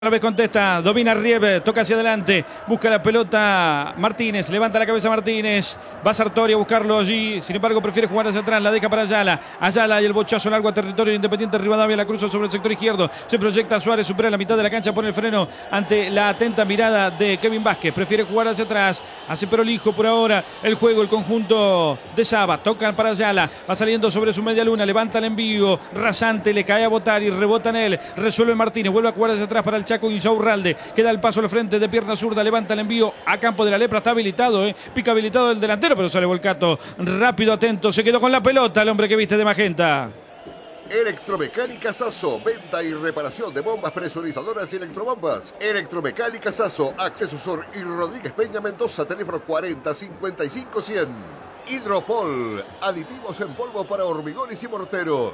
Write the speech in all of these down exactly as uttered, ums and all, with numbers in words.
Otra vez contesta, domina Rieb, toca hacia adelante, busca la pelota Martínez, levanta la cabeza Martínez, va Sartori a buscarlo allí, sin embargo prefiere jugar hacia atrás, la deja para Ayala, Ayala y el bochazo largo a territorio Independiente Rivadavia, la cruza sobre el sector izquierdo, se proyecta Suárez, supera la mitad de la cancha, pone el freno ante la atenta mirada de Kevin Vázquez, prefiere jugar hacia atrás, hace prolijo por ahora el juego, el conjunto de Saba, tocan para Ayala, va saliendo sobre su media luna, levanta el envío, rasante, le cae a botar y rebota en él, resuelve Martínez, vuelve a jugar hacia atrás para el Chaco Insaurralde, queda el paso al frente de pierna zurda, levanta el envío a campo de la Lepra, está habilitado, eh. pica habilitado el delantero, pero sale Volcato, rápido, atento, se quedó con la pelota el hombre que viste de magenta. Electromecánica Sasso, venta y reparación de bombas presurizadoras y electrobombas. Electromecánica Sasso, Acceso Sur y Rodríguez Peña Mendoza, teléfono cuarenta cincuenta y cinco cien. Hidropol, aditivos en polvo para hormigones y morteros.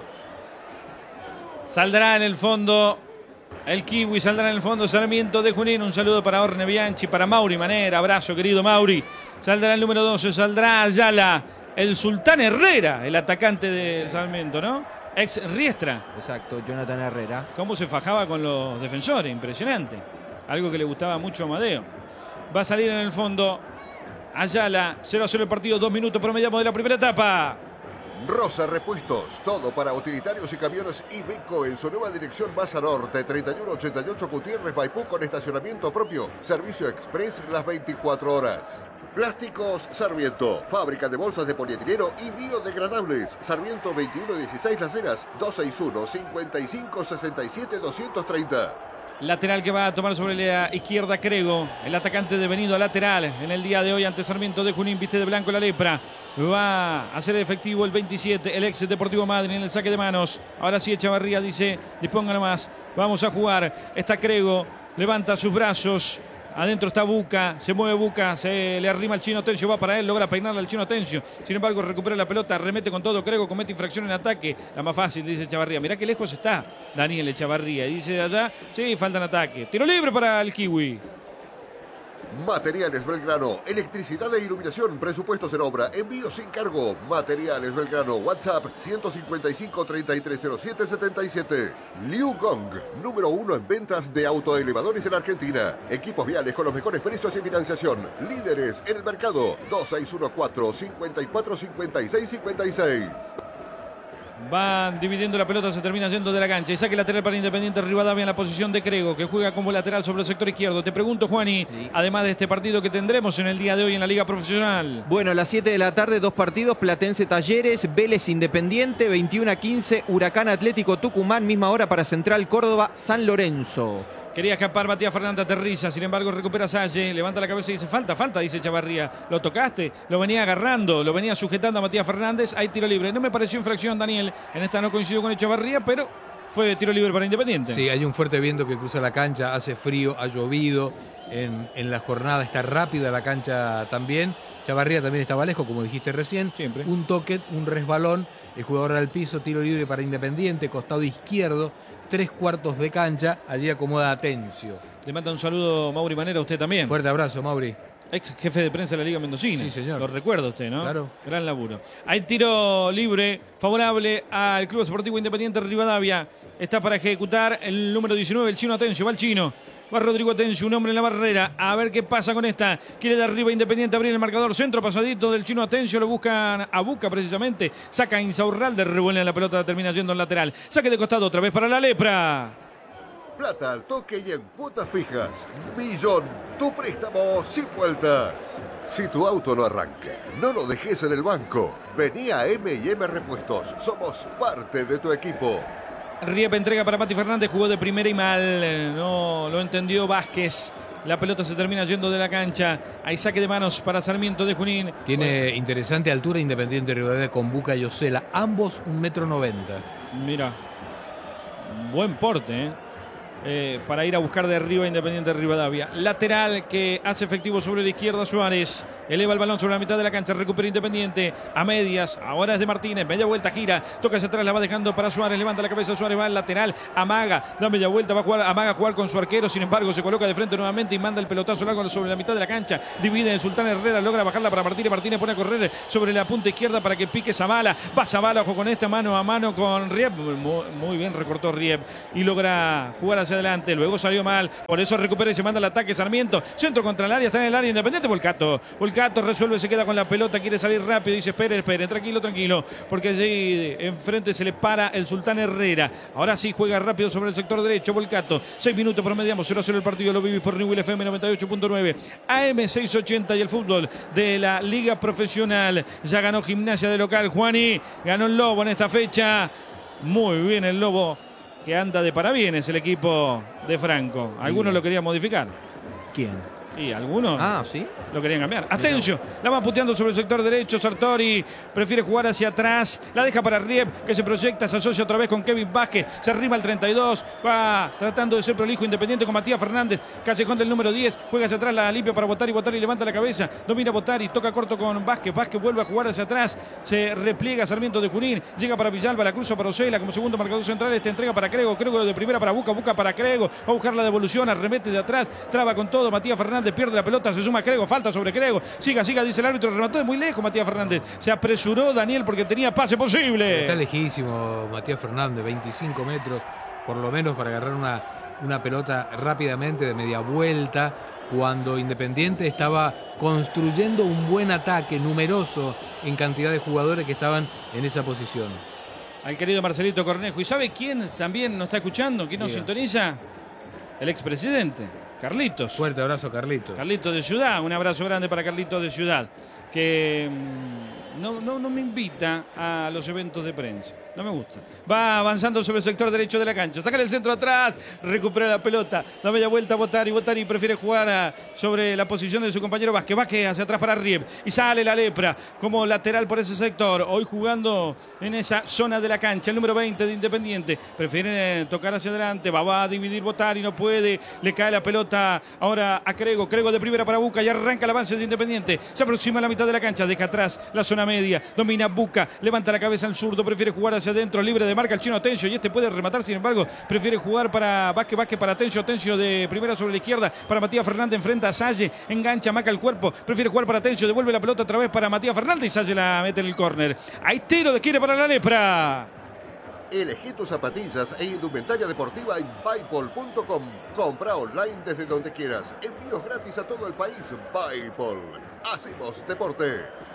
Saldrá en el fondo el Kiwi, saldrá en el fondo Sarmiento de Junín. Un saludo para Orne Bianchi, para Mauri Manera. Abrazo, querido Mauri. Saldrá el número doce, saldrá Ayala, el Sultán Herrera, el atacante del Sarmiento, ¿no? Ex Riestra. Exacto, Jonathan Herrera. Cómo se fajaba con los defensores, impresionante. Algo que le gustaba mucho a Amadeo. Va a salir en el fondo Ayala, cero a cero el partido, dos minutos promediamos de la primera etapa. Rosa Repuestos, todo para utilitarios y camiones Iveco en su nueva dirección Baza Norte, treinta y uno ochenta y ocho Gutiérrez Maipú, con estacionamiento propio, servicio express las veinticuatro horas. Plásticos Sarmiento, fábrica de bolsas de polietileno y biodegradables. Sarmiento veintiuno dieciséis Las Heras, doscientos sesenta y uno cincuenta y cinco sesenta y siete doscientos treinta. Lateral que va a tomar sobre la izquierda Crego, el atacante devenido a lateral en el día de hoy ante Sarmiento de Junín, viste de blanco la Lepra. Va a hacer efectivo el veintisiete, el ex Deportivo Madryn en el saque de manos. Ahora sí Echavarría dice, disponga nomás, vamos a jugar. Está Crego, levanta sus brazos. Adentro está Buca, se mueve Buca, se le arrima el Chino Tencio, va para él, logra peinarle al Chino Tencio. Sin embargo, recupera la pelota, remete con todo, Crego comete infracción en ataque. La más fácil, dice Echavarría. Mirá qué lejos está Daniel Echavarría. Y dice de allá, sí, falta en ataque. Tiro libre para el Kiwi. Materiales Belgrano, electricidad e iluminación, presupuestos en obra, envío sin cargo. Materiales Belgrano, WhatsApp ciento cincuenta y cinco treinta y tres cero siete setenta y siete. Liu Gong, número uno en ventas de autoelevadores en Argentina. Equipos viales con los mejores precios y financiación. Líderes en el mercado. dos seis uno cuatro cincuenta y cuatro cincuenta y seis cincuenta y seis. Van dividiendo la pelota, se termina yendo de la cancha. Y saque lateral para Independiente Rivadavia en la posición de Crego, que juega como lateral sobre el sector izquierdo. Te pregunto, Juani, sí, además de este partido que tendremos en el día de hoy en la Liga Profesional. Bueno, a las siete de la tarde, dos partidos: Platense Talleres, Vélez Independiente, veintiuno a quince, Huracán Atlético Tucumán, misma hora para Central Córdoba, San Lorenzo. Quería escapar Matías Fernández, aterriza, sin embargo recupera Salle, levanta la cabeza y dice, falta, falta, dice Echavarría. Lo tocaste, lo venía agarrando, lo venía sujetando a Matías Fernández, hay tiro libre. No me pareció infracción, Daniel, en esta no coincidió con Echavarría, pero fue tiro libre para Independiente. Sí, hay un fuerte viento que cruza la cancha, hace frío, ha llovido en, en la jornada, está rápida la cancha también. Echavarría también estaba lejos, como dijiste recién. Siempre. Un toque, un resbalón, el jugador al piso, tiro libre para Independiente, costado izquierdo. Tres cuartos de cancha, allí acomoda Atencio. Le manda un saludo Mauri Manera a usted también. Fuerte abrazo, Mauri. Ex jefe de prensa de la Liga Mendocina. Sí, señor. Lo recuerda usted, ¿no? Claro. Gran laburo. Hay tiro libre favorable al Club Sportivo Independiente Rivadavia. Está para ejecutar el número diecinueve, el Chino Atencio. Va el Chino. Va Rodrigo Atencio, un hombre en la barrera. A ver qué pasa con esta. Quiere de arriba Independiente abrir el marcador. Centro pasadito del Chino Atencio. Lo buscan a Buca precisamente. Saca Insaurralde. Revuelve la pelota. Termina yendo en lateral. Saque de costado otra vez para la Lepra. Plata al toque y en cuotas fijas. Millón, tu préstamo sin vueltas. Si tu auto no arranca, no lo dejes en el banco. Vení a eme y eme Repuestos. Somos parte de tu equipo. Riep entrega para Mati Fernández, jugó de primera y mal, no lo entendió Vázquez. La pelota se termina yendo de la cancha. Hay saque de manos para Sarmiento de Junín. Tiene bueno, interesante altura Independiente Rivadavia con Buca y Osela, ambos un metro noventa. Mira, buen porte, ¿eh? Eh, para ir a buscar de arriba Independiente Rivadavia. Lateral que hace efectivo sobre la izquierda Suárez. Eleva el balón sobre la mitad de la cancha. Recupera Independiente a medias. Ahora es de Martínez. Media vuelta, gira. Toca hacia atrás. La va dejando para Suárez. Levanta la cabeza Suárez. Va al lateral. Amaga. Da media vuelta. Va a jugar. Amaga a jugar con su arquero. Sin embargo, se coloca de frente nuevamente y manda el pelotazo largo sobre la mitad de la cancha. Divide el Sultán Herrera. Logra bajarla para Martínez. Martínez pone a correr sobre la punta izquierda para que pique Zavala. Va Zavala. Ojo con esta mano a mano con Rieb. Muy, muy bien recortó Rieb. Y logra jugar hacia hacia adelante, luego salió mal, por eso recupera y se manda al ataque Sarmiento. Centro contra el área, está en el área Independiente. Volcato, Volcato resuelve, se queda con la pelota, quiere salir rápido, dice espere, espere, tranquilo, tranquilo, porque allí enfrente se le para el Sultán Herrera. Ahora sí juega rápido sobre el sector derecho, Volcato. seis minutos promediamos, cero a cero el partido, lo vivís por Newell F M noventa y ocho punto nueve, A M seiscientos ochenta y el fútbol de la Liga Profesional. Ya ganó Gimnasia de local, Juani, ganó el Lobo en esta fecha. Muy bien el Lobo, que anda de parabienes el equipo de Franco. Algunos lo querían modificar. ¿Quién? Y algunos Ah, ¿sí? lo querían cambiar. Atencio, la va puteando sobre el sector derecho. Sartori prefiere jugar hacia atrás. La deja para Riep, que se proyecta, se asocia otra vez con Kevin Vázquez. Se arrima al treinta y dos. Va tratando de ser prolijo Independiente con Matías Fernández. Callejón del número diez. Juega hacia atrás, la limpia para Botari. Botari levanta la cabeza. Domina Botari. Toca corto con Vázquez. Vázquez vuelve a jugar hacia atrás. Se repliega Sarmiento de Junín. Llega para Villalba. La cruza para Osela como segundo marcador central. Esta entrega para Crego. Crego de primera para Buca. Buca para Crego. Va a buscar la devolución. Arremete de atrás. Traba con todo. Matías Fernández pierde la pelota. Se suma Crego, falta sobre Crego. Siga, siga, dice el árbitro. Remató de muy lejos Matías Fernández. Se apresuró Daniel porque tenía pase posible. Está lejísimo Matías Fernández, veinticinco metros por lo menos para agarrar una, una pelota rápidamente de media vuelta. Cuando Independiente estaba construyendo un buen ataque, numeroso en cantidad de jugadores que estaban en esa posición. Al querido Marcelito Cornejo. ¿Y sabe quién también nos está escuchando? ¿Quién nos Diga. sintoniza? El expresidente. Carlitos. Fuerte abrazo, Carlitos. Carlitos de Ciudad, un abrazo grande para Carlitos de Ciudad, que mmm, no, no, no me invita a los eventos de prensa. No me gusta. Va avanzando sobre el sector derecho de la cancha. Saca el centro atrás. Recupera la pelota. Da media vuelta a Botari. Botari prefiere jugar a, sobre la posición de su compañero Vázquez. Vázquez hacia atrás para Riep. Y sale la Lepra como lateral por ese sector. Hoy jugando en esa zona de la cancha. El número veinte de Independiente. Prefiere tocar hacia adelante. Va, va a dividir Botari. No puede. Le cae la pelota ahora a Crego. Crego de primera para Buca. Y arranca el avance de Independiente. Se aproxima a la mitad de la cancha. Deja atrás la zona media. Domina Buca. Levanta la cabeza al zurdo. Prefiere jugar hacia adentro, libre de marca el chino Atencio, y este puede rematar, sin embargo prefiere jugar para Vázquez, Vázquez para Atencio, Atencio de primera sobre la izquierda para Matías Fernández, enfrenta a Salle, engancha, maca el cuerpo, prefiere jugar para Atencio, devuelve la pelota otra vez para Matías Fernández y Salle la mete en el córner. Hay tiro de esquina para la Lepra. Elegí tus zapatillas e indumentaria deportiva en Buypol punto com. Compra online desde donde quieras. Envíos gratis a todo el país. Buypol. Hacemos deporte.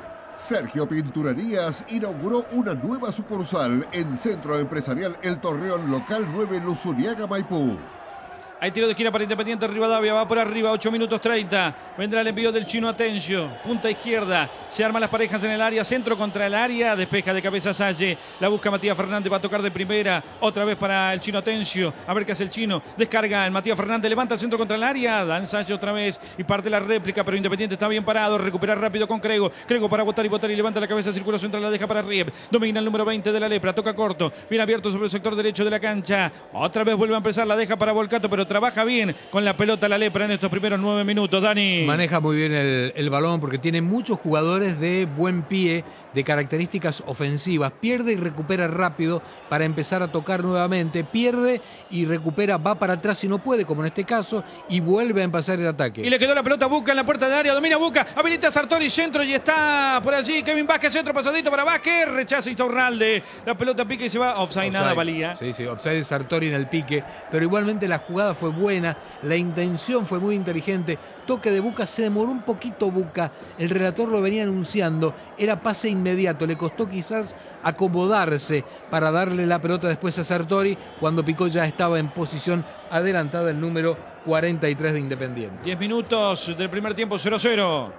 Sergio Pinturerías inauguró una nueva sucursal en Centro Empresarial El Torreón Local nueve Luzuriaga, Maipú. Hay tiro de esquina para Independiente Rivadavia, va por arriba, ocho minutos treinta. Vendrá el envío del chino Atencio, punta izquierda. Se arman las parejas en el área, centro contra el área, despeja de cabeza Salle. La busca Matías Fernández, va a tocar de primera. Otra vez para el chino Atencio. A ver qué hace el chino. Descarga el Matías Fernández, levanta el centro contra el área. Dan Salle otra vez y parte la réplica, pero Independiente está bien parado. Recupera rápido con Crego. Crego para Botari, Botari levanta la cabeza, círculo central, la deja para Riep. Domina el número veinte de la Lepra, toca corto. Bien abierto sobre el sector derecho de la cancha. Otra vez vuelve a empezar, la deja para Volcato, pero trabaja bien con la pelota la Lepra en estos primeros nueve minutos, Dani. Maneja muy bien el, el balón porque tiene muchos jugadores de buen pie, de características ofensivas. Pierde y recupera rápido para empezar a tocar nuevamente. Pierde y recupera, va para atrás si no puede, como en este caso, y vuelve a empezar el ataque. Y le quedó la pelota a Buca en la puerta de área. Domina Buca, habilita a Sartori, centro, y está por allí Kevin Vázquez, centro pasadito para Vázquez. Rechaza Insaurralde. La pelota pica y se va. Offside, offside. Nada valía. Sí, sí, offside de Sartori en el pique. Pero igualmente la jugada fue buena. La intención fue muy inteligente. Toque de Buca, se demoró un poquito Buca. El relator lo venía anunciando. Era pase inmediato. Le costó quizás acomodarse para darle la pelota después a Sartori cuando Picó ya estaba en posición adelantada el número cuarenta y tres de Independiente. diez minutos del primer tiempo, cero a cero.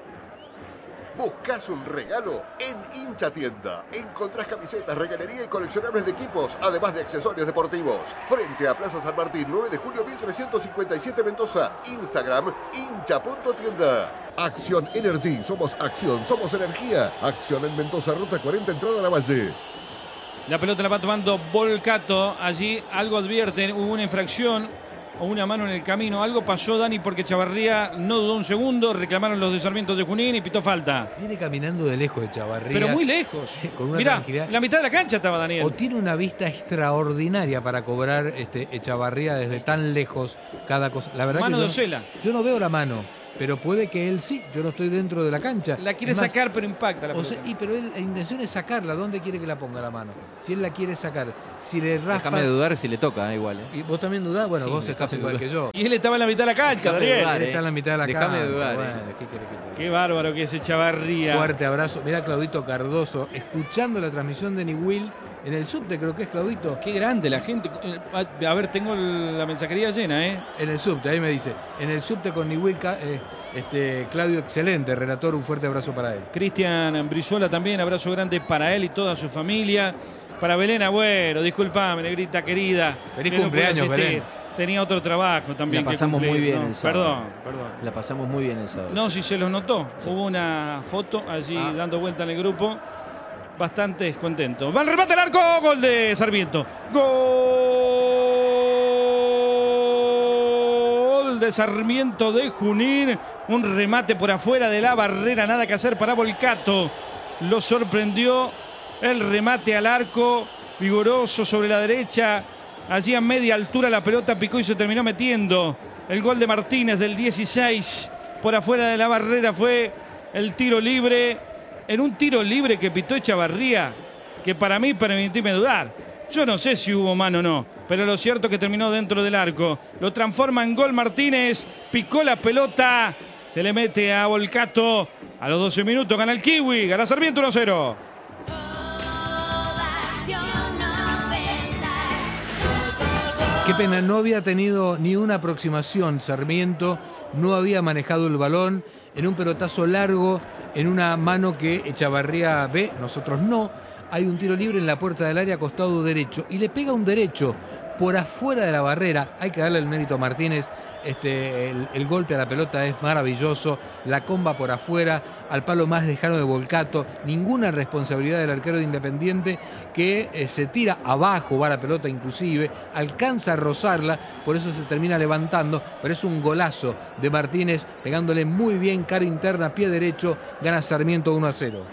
¿Buscas un regalo? En Hincha Tienda encontrás camisetas, regalería y coleccionables de equipos, además de accesorios deportivos. Frente a Plaza San Martín, nueve de julio mil trescientos cincuenta y siete Mendoza. Instagram, hincha punto tienda. Acción Energy, somos acción, somos energía. Acción en Mendoza, ruta cuarenta, entrada a la Valle. La pelota la va tomando Volcato. Allí algo advierten, hubo una infracción o una mano en el camino. Algo pasó, Dani, porque Chavarría no dudó un segundo. Reclamaron los de Sarmiento de Junín y pitó falta. Viene caminando de lejos de Chavarría. Pero muy lejos. Con una Mirá, tranquilidad. la mitad de la cancha estaba Daniel. O tiene una vista extraordinaria para cobrar este Echavarría desde tan lejos cada cosa. La verdad Mano que de yo, Osela. yo no veo la mano. pero puede que él sí, yo no estoy dentro de la cancha. La quiere Es más, sacar, pero impacta la o sea, pelota. y pero él, la intención es sacarla. ¿Dónde quiere que la ponga la mano? Si él la quiere sacar, si le raspa. Déjame dudar si le toca, eh, igual. Eh. ¿Y vos también dudás? Bueno, Sí, vos estás déjame igual dudar. que yo. Y él estaba en la mitad de la cancha, Déjame Daniel. dudar, Él está en la mitad de la Déjame cancha. dudar, Bueno, eh. ¿qué querés que te diga? Qué bárbaro que es Echavarría. Fuerte abrazo. Mirá Claudito Cardoso, escuchando la transmisión de Niwil en el subte, creo que es Claudito. Qué grande la gente. A, a ver, tengo la mensajería llena, ¿eh? En el subte, ahí me dice. En el subte con Niwil, eh, este, Claudio, excelente, relator, un fuerte abrazo para él. Cristian Brizuela también, abrazo grande para él y toda su familia. Para Belén Agüero, disculpame, negrita querida. Feliz que no cumpleaños, pude asistir. Belén. Tenía otro trabajo también. La que pasamos cumplir. muy bien No, el sábado. Perdón, perdón. La pasamos muy bien el sábado. No, si se los notó. Hubo una foto allí Ah. dando vuelta en el grupo. Bastante contento. Va el remate al arco. Gol de Sarmiento. Gol de Sarmiento de Junín. Un remate por afuera de la barrera. Nada que hacer para Volcato. Lo sorprendió el remate al arco. Vigoroso sobre la derecha. Allí a media altura la pelota picó y se terminó metiendo. El gol de Martínez del dieciséis. Por afuera de la barrera fue el tiro libre. En un tiro libre que pitó Echavarría, que para mí, permitime dudar. Yo no sé si hubo mano o no, pero lo cierto es que terminó dentro del arco. Lo transforma en gol Martínez, picó la pelota, se le mete a Volcato. A los doce minutos gana el Kiwi, gana Sarmiento uno a cero. Qué pena, no había tenido ni una aproximación Sarmiento, no había manejado el balón en un pelotazo largo, en una mano que Echavarría ve, nosotros no. Hay un tiro libre en la puerta del área, costado derecho, y le pega un derecho por afuera de la barrera. Hay que darle el mérito a Martínez. Este, el, el golpe a la pelota es maravilloso. La comba por afuera, al palo más lejano de Volcato. Ninguna responsabilidad del arquero de Independiente, que eh, se tira abajo, va la pelota inclusive, alcanza a rozarla, por eso se termina levantando, pero es un golazo de Martínez, pegándole muy bien, cara interna, pie derecho, gana Sarmiento uno a cero.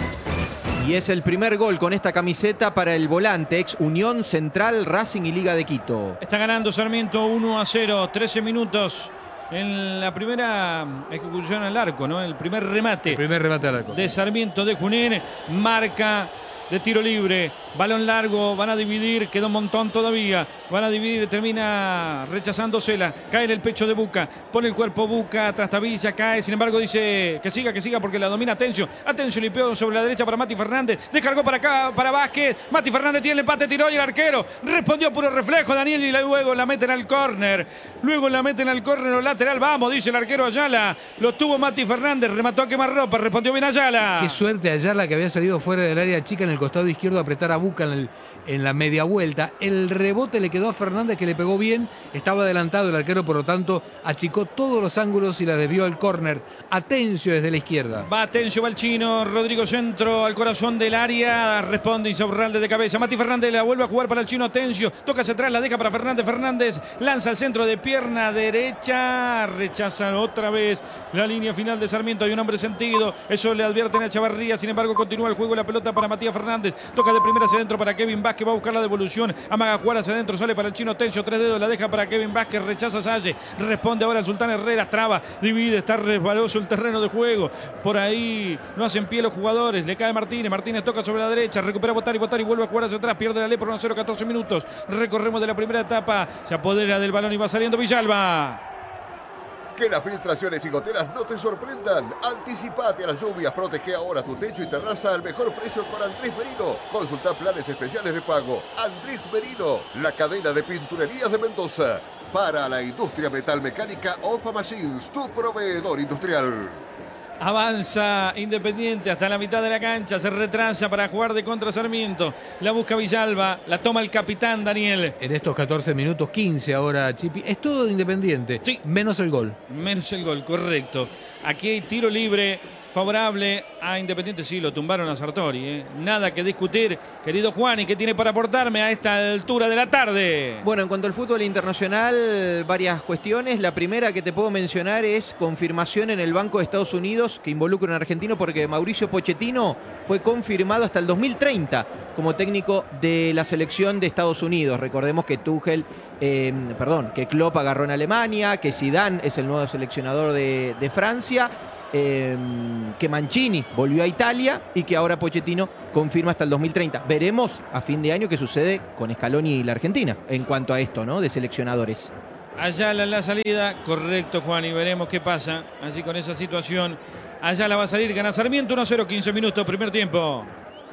Y es el primer gol con esta camiseta para el volante, ex Unión Central, Racing y Liga de Quito. Está ganando Sarmiento uno a cero, trece minutos en la primera ejecución al arco, ¿no? El primer remate. El primer remate al arco. De Sarmiento de Junín, marca de tiro libre, balón largo, van a dividir, queda un montón todavía, van a dividir, termina rechazándosela, cae en el pecho de Buca, pone el cuerpo Buca, trastabilla, cae, sin embargo dice que siga, que siga porque la domina Atencio, Atencio limpió sobre la derecha para Mati Fernández, descargó para acá, para Vázquez, Mati Fernández tiene el empate, tiró y el arquero respondió puro reflejo, Daniel, y luego la meten al córner, luego la meten al córner o lateral, vamos, dice el arquero Ayala, lo tuvo Mati Fernández, remató a quemarropa, respondió bien Ayala. Qué suerte Ayala, que había salido fuera del área chica en el costado izquierdo a apretar a Buca en, el, en la media vuelta. El rebote le quedó a Fernández, que le pegó bien, estaba adelantado el arquero, por lo tanto achicó todos los ángulos y la desvió al córner. Atencio desde la izquierda. Va Atencio, va el chino, Rodrigo Centro al corazón del área, responde Insaurralde de cabeza. Mati Fernández la vuelve a jugar para el chino Atencio, toca hacia atrás, la deja para Fernández, Fernández lanza al centro de pierna derecha, rechaza otra vez la línea final de Sarmiento, hay un hombre sentido, eso le advierten a Echavarría, sin embargo continúa el juego y la pelota para Matías Fernández, toca de primera hacia adentro para Kevin Vázquez, va a buscar la devolución, amaga a jugar hacia adentro, sale para el chino Atencio, tres dedos, la deja para Kevin Vázquez, rechaza a Salle, responde ahora el Sultán Herrera, traba, divide, está resbaloso el terreno de juego, por ahí no hacen pie los jugadores, le cae Martínez, Martínez toca sobre la derecha, recupera Botari, Botari vuelve a jugar hacia atrás, pierde la ley por uno a cero, catorce minutos, recorremos de la primera etapa, se apodera del balón y va saliendo Villalba. Que las filtraciones y goteras no te sorprendan. Anticipate a las lluvias, protege ahora tu techo y terraza al mejor precio con Andrés Merino. Consulta planes especiales de pago. Andrés Merino, la cadena de pinturerías de Mendoza. Para la industria metalmecánica, Ofa Machines, tu proveedor industrial. Avanza Independiente hasta la mitad de la cancha, se retrasa para jugar de contra Sarmiento. La busca Villalba, la toma el capitán Daniel. En estos catorce minutos, quince ahora, Chipi. Es todo de Independiente, Sí. menos el gol. Menos el gol, correcto. Aquí hay tiro libre favorable a Independiente. Sí, lo tumbaron a Sartori, ¿eh? Nada que discutir. Querido Juan, ¿y qué tiene para aportarme a esta altura de la tarde? Bueno, en cuanto al fútbol internacional, varias cuestiones. La primera que te puedo mencionar es confirmación en el Banco de Estados Unidos que involucra a un argentino, porque Mauricio Pochettino fue confirmado hasta el dos mil treinta como técnico de la selección de Estados Unidos. Recordemos que Tuchel, eh, perdón, que Klopp agarró en Alemania, que Zidane es el nuevo seleccionador de, de Francia. Eh, que Mancini volvió a Italia y que ahora Pochettino confirma hasta el dos mil treinta. Veremos a fin de año qué sucede con Scaloni y la Argentina en cuanto a esto, ¿no? De seleccionadores. Ayala en la salida, correcto, Juan, y veremos qué pasa así con esa situación. Ayala va a salir, gana Sarmiento uno a cero, quince minutos, primer tiempo.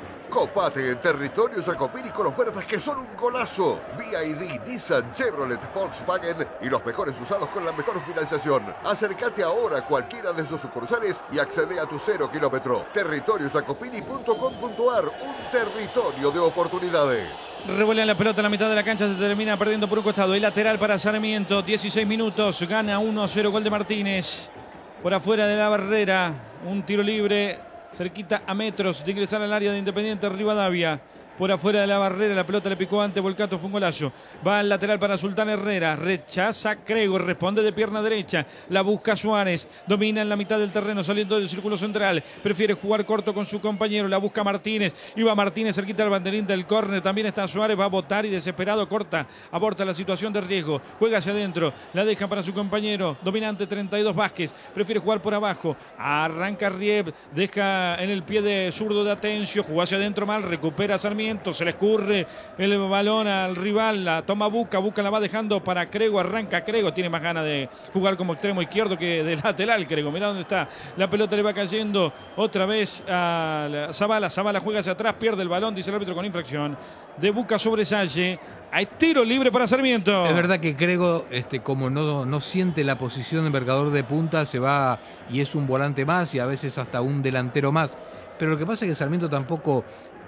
Copate en territorio Jacopini con ofertas que son un golazo. B Y D, Nissan, Chevrolet, Volkswagen y los mejores usados con la mejor financiación. Acércate ahora a cualquiera de sus sucursales y accede a tu cero kilómetro. territorio jacopini punto com punto ar, un territorio de oportunidades. Revuelven la pelota en la mitad de la cancha, se termina perdiendo por un costado. Y lateral para Sarmiento, dieciséis minutos, gana uno a cero, gol de Martínez. Por afuera de la barrera, un tiro libre. Cerquita a metros de ingresar al área de Independiente Rivadavia. Por afuera de la barrera, la pelota le picó ante Volcato, fue un golazo. Va al lateral para Sultán Herrera. Rechaza Crego, responde de pierna derecha. La busca Suárez. Domina en la mitad del terreno, saliendo del círculo central. Prefiere jugar corto con su compañero. La busca Martínez. Y va Martínez cerquita al banderín del córner. También está Suárez. Va a botar y desesperado corta. Aborta la situación de riesgo. Juega hacia adentro. La deja para su compañero. Dominante treinta y dos Vázquez. Prefiere jugar por abajo. Arranca Rieb. Deja en el pie de zurdo de Atencio. Jugó hacia adentro mal. Recupera Sarmiento. Se le escurre el balón al rival, la toma Buca, Buca la va dejando para Crego, arranca Crego, tiene más ganas de jugar como extremo izquierdo que de lateral Crego, mirá dónde está, la pelota le va cayendo otra vez a Zavala, Zavala juega hacia atrás, pierde el balón, dice el árbitro con infracción de Buca sobre Salle. Hay tiro libre para Sarmiento. Es verdad que Crego, este, como no, no siente la posición de marcador de punta, se va y es un volante más y a veces hasta un delantero más. Pero lo que pasa es que Sarmiento tampoco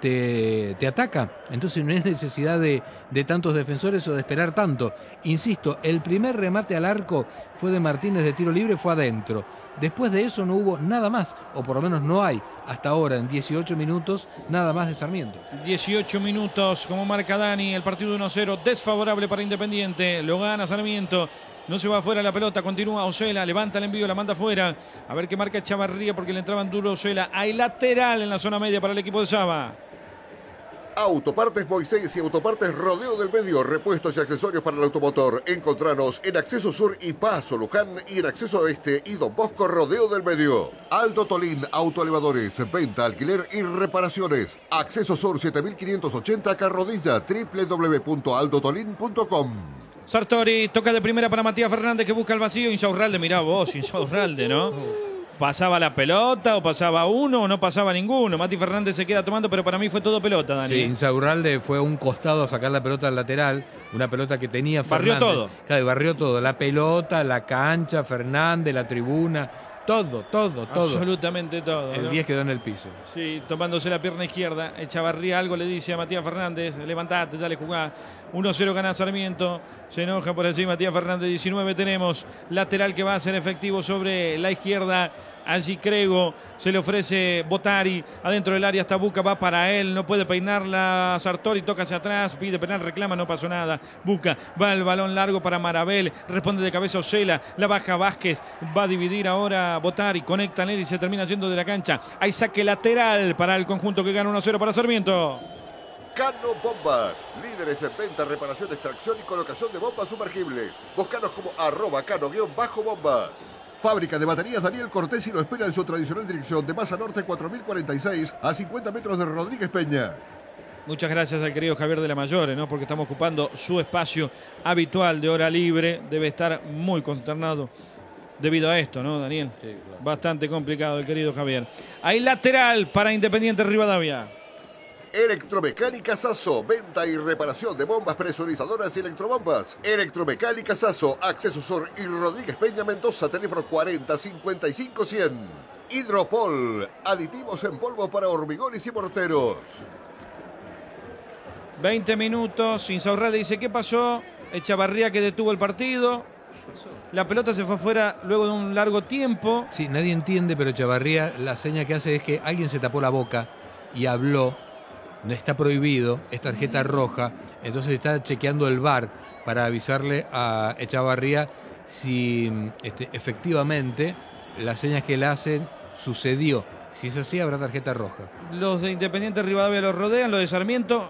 te, te ataca, entonces no hay necesidad de, de tantos defensores o de esperar tanto. Insisto, el primer remate al arco fue de Martínez de tiro libre, fue adentro. Después de eso no hubo nada más, o por lo menos no hay hasta ahora en dieciocho minutos nada más de Sarmiento. dieciocho minutos, como marca Dani, el partido uno a cero, desfavorable para Independiente, lo gana Sarmiento. No se va afuera la pelota, continúa Osela, levanta el envío, la manda afuera. A ver qué marca Chavarría porque le entraban duro Osela. Hay lateral en la zona media para el equipo de Saba. Autopartes Moisés y Autopartes Rodeo del Medio, repuestos y accesorios para el automotor. Encontranos en Acceso Sur y Paso Luján y en Acceso Este y Don Bosco Rodeo del Medio. Aldo Tolín, autoelevadores, venta, alquiler y reparaciones. Acceso Sur siete mil quinientos ochenta Carrodilla, doble u doble u doble u punto aldo tolín punto com. Sartori toca de primera para Matías Fernández que busca el vacío. Insaurralde, mirá vos, Insaurralde, ¿no? ¿Pasaba la pelota o pasaba uno o no pasaba ninguno? Mati Fernández se queda tomando, pero para mí fue todo pelota, Dani. Sí, Insaurralde fue a un costado a sacar la pelota al lateral, una pelota que tenía Fernández. Barrió todo. Claro, barrió todo, la pelota, la cancha, Fernández, la tribuna, todo, todo, todo. Absolutamente todo. El ¿no? diez quedó en el piso. Sí, tomándose la pierna izquierda. Echavarría algo le dice a Matías Fernández. Levantate, dale, jugá. uno a cero gana Sarmiento. Se enoja por allí Matías Fernández. diecinueve tenemos. Lateral que va a ser efectivo sobre la izquierda. Allí Crego, se le ofrece Botari, adentro del área está Buca, va para él, no puede peinarla, Sartori toca hacia atrás, pide penal, reclama, no pasó nada, Buca, va el balón largo para Marabel, responde de cabeza Osela, la baja Vázquez, va a dividir ahora Botari, conecta en él y se termina yendo de la cancha, hay saque lateral para el conjunto que gana uno a cero para Sarmiento. Cano Bombas, líderes en venta, reparación, extracción y colocación de bombas sumergibles. Búscanos como arroba cano-bombas. Fábrica de baterías Daniel Cortés y lo espera en su tradicional dirección de Maza Norte cuatro mil cuarenta y seis a cincuenta metros de Rodríguez Peña. Muchas gracias al querido Javier de la Mayore, ¿no? Porque estamos ocupando su espacio habitual de hora libre. Debe estar muy consternado debido a esto, ¿no, Daniel? Sí, claro. Bastante complicado el querido Javier. Hay lateral para Independiente Rivadavia. Electromecánica Sasso, venta y reparación de bombas presurizadoras y electrobombas. Electromecánica Sasso, Acceso Sur y Rodríguez Peña Mendoza, teléfono cuarenta cincuenta y cinco cien. Hidropol, aditivos en polvo para hormigones y morteros. veinte minutos, Insaurralde dice, ¿qué pasó? Echavarría que detuvo el partido. La pelota se fue afuera luego de un largo tiempo. Sí, nadie entiende, pero Echevarría la seña que hace es que alguien se tapó la boca y habló. No está prohibido, es tarjeta roja. Entonces está chequeando el V A R para avisarle a Echevarría si este, efectivamente las señas que le hacen sucedió. Si es así, habrá tarjeta roja. Los de Independiente Rivadavia los rodean, los de Sarmiento,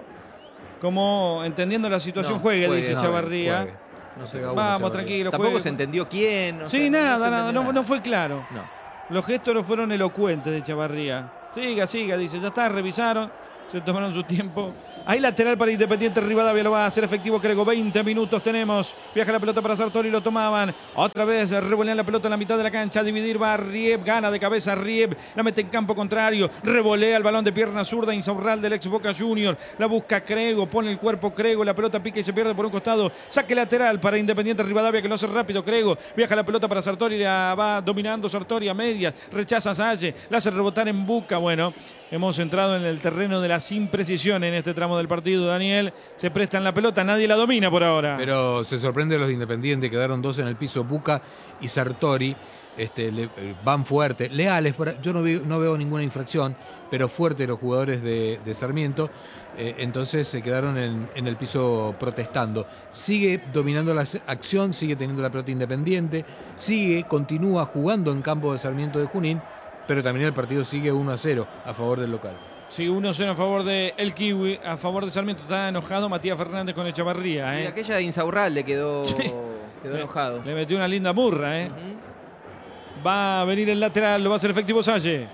como entendiendo la situación, No, juegue, juegue, dice no, Echevarría. juegue. No se Vamos, tranquilo. Tampoco juegue. se entendió quién. O Sí, sea, nada, no se nada, entendió no, nada. no fue claro. No. Los gestos no fueron elocuentes de Echevarría. Siga, siga, dice, ya está, revisaron, se tomaron su tiempo. Hay lateral para Independiente Rivadavia, lo va a hacer efectivo Crego. veinte minutos tenemos. Viaja la pelota para Sartori, lo tomaban. Otra vez revolean la pelota en la mitad de la cancha. A dividir va Rieb, gana de cabeza Rieb. La mete en campo contrario. Revolea el balón de pierna zurda. Insaurral del ex Boca Junior. La busca Crego, pone el cuerpo Crego. La pelota pica y se pierde por un costado. Saque lateral para Independiente Rivadavia que lo hace rápido Crego. Viaja la pelota para Sartori, la va dominando Sartori a medias. Rechaza a Salle. La hace rebotar en Buca. Bueno, hemos entrado en el terreno de las imprecisiones en este tramo del partido, Daniel. Se prestan la pelota, nadie la domina por ahora. Pero se sorprende a los de Independiente, quedaron dos en el piso, Buca y Sartori. Este, le, van fuerte, leales, yo no veo, no veo ninguna infracción, pero fuerte los jugadores de, de Sarmiento, eh, entonces se quedaron en, en el piso protestando. Sigue dominando la acción, sigue teniendo la pelota Independiente, sigue, continúa jugando en campo de Sarmiento de Junín, pero también el partido sigue uno a cero a favor del local. Sí, uno a cero a favor de el Kiwi, a favor de Sarmiento. Está enojado Matías Fernández con Echevarría. ¿eh? Y aquella de Insaurral le quedó, Sí. quedó le, enojado. Le metió una linda murra. ¿eh? Uh-huh. Va a venir el lateral, lo va a hacer efectivo Salle.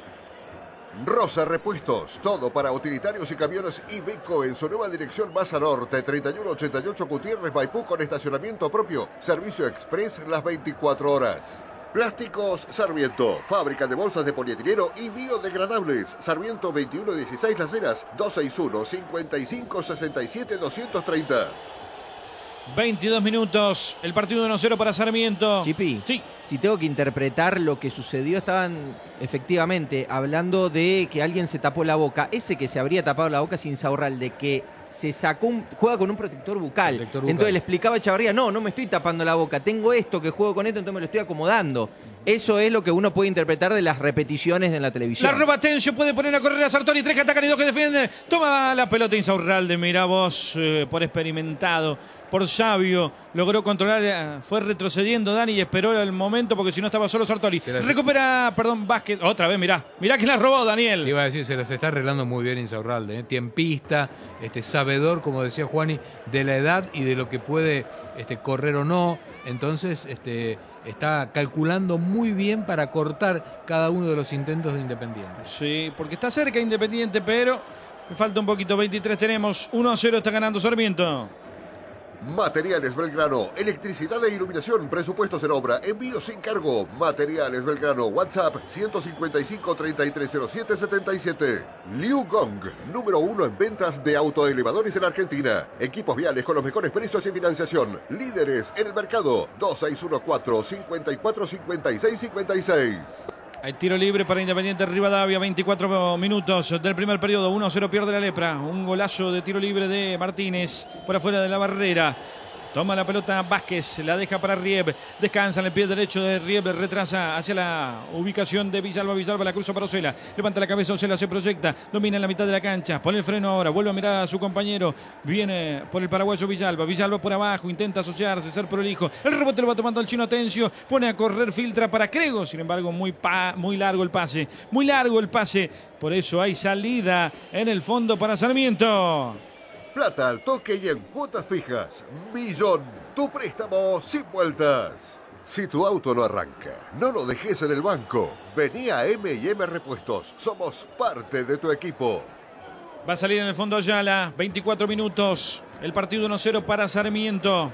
Rosa Repuestos, todo para utilitarios y camiones Iveco en su nueva dirección Baza Norte, treinta y uno ochenta y ocho Gutiérrez, Maipú, con estacionamiento propio. Servicio express las veinticuatro horas. Plásticos Sarmiento, fábrica de bolsas de polietileno y biodegradables. Sarmiento veintiuno dieciséis Las Heras, dos seis uno, cinco cinco, seis siete, dos tres cero. veintidós minutos, el partido uno a cero para Sarmiento. Chipi, Sí. si tengo que interpretar lo que sucedió, estaban efectivamente hablando de que alguien se tapó la boca. Ese que se habría tapado la boca sin Insaurral, de que se sacó un, juega con un protector bucal. Protector bucal. Entonces le explicaba a Echevarría, no, no me estoy tapando la boca, tengo esto que juego con esto, entonces me lo estoy acomodando. Eso es lo que uno puede interpretar de las repeticiones en la televisión. La roba Tencio, puede poner a correr a Sartori, tres que atacan y dos que defienden. Toma la pelota Insaurralde, mirá vos, eh, por experimentado, por sabio, logró controlar, eh, fue retrocediendo Dani y esperó el momento porque si no estaba solo Sartori. Se las- Recupera, perdón, Vázquez, otra vez, mirá, mirá que la robó Daniel. Te iba a decir, se las está arreglando muy bien Insaurralde, ¿eh? Tiempista, este, sabedor, como decía Juani, de la edad y de lo que puede este, correr o no. Entonces, este, está calculando muy bien para cortar cada uno de los intentos de Independiente. Sí, porque está cerca Independiente, pero le falta un poquito, veintitrés tenemos, uno a cero está ganando Sarmiento. Materiales Belgrano, electricidad e iluminación, presupuestos en obra, envío sin cargo. Materiales Belgrano, WhatsApp ciento cincuenta y cinco, treinta y tres cero siete, setenta y siete. Liu Gong, número uno en ventas de autoelevadores en Argentina. Equipos viales con los mejores precios y financiación. Líderes en el mercado. dos seis uno cuatro, cinco cuatro, cinco seis cinco seis. Hay tiro libre para Independiente Rivadavia, veinticuatro minutos del primer periodo, uno a cero pierde la Lepra. Un golazo de tiro libre de Martínez por afuera de la barrera. Toma la pelota Vázquez, la deja para Rieb, descansa en el pie derecho de Rieb, retrasa hacia la ubicación de Villalba, Villalba la cruza para Ocela, levanta la cabeza, Ocela se proyecta, domina en la mitad de la cancha, pone el freno ahora, vuelve a mirar a su compañero, viene por el paraguayo Villalba, Villalba por abajo, intenta asociarse, ser prolijo, el rebote lo va tomando el chino Atencio, pone a correr, filtra para Crego, sin embargo muy, pa, muy largo el pase, muy largo el pase, por eso hay salida en el fondo para Sarmiento. Plata al toque y en cuotas fijas. Millón, tu préstamo sin vueltas. Si tu auto no arranca, no lo dejes en el banco. Vení a eme y eme Repuestos. Somos parte de tu equipo. Va a salir en el fondo Ayala, veinticuatro minutos. El partido uno a cero para Sarmiento.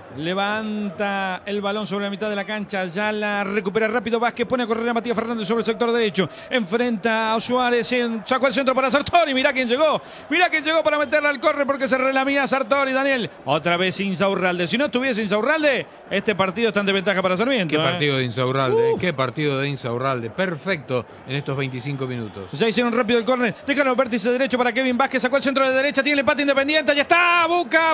Levanta el balón sobre la mitad de la cancha. Ayala recupera rápido Vázquez. Pone a correr a Matías Fernández sobre el sector derecho. Enfrenta a Suárez. En, sacó el centro para Sartori. Mirá quién llegó. Mirá quién llegó para meterla al corre porque se relamía Sartori. Daniel. Otra vez Insaurralde. Si no estuviese Insaurralde, este partido está en desventaja para Sarmiento. Qué ¿eh? partido de Insaurralde, Uh. qué partido de Insaurralde. Perfecto en estos veinticinco minutos. Ya hicieron rápido el córner. Dejaron el vértice derecho para Kevin Vázquez. Sacó el centro de derecha. Tiene el empate Independiente. Ya está. Buca.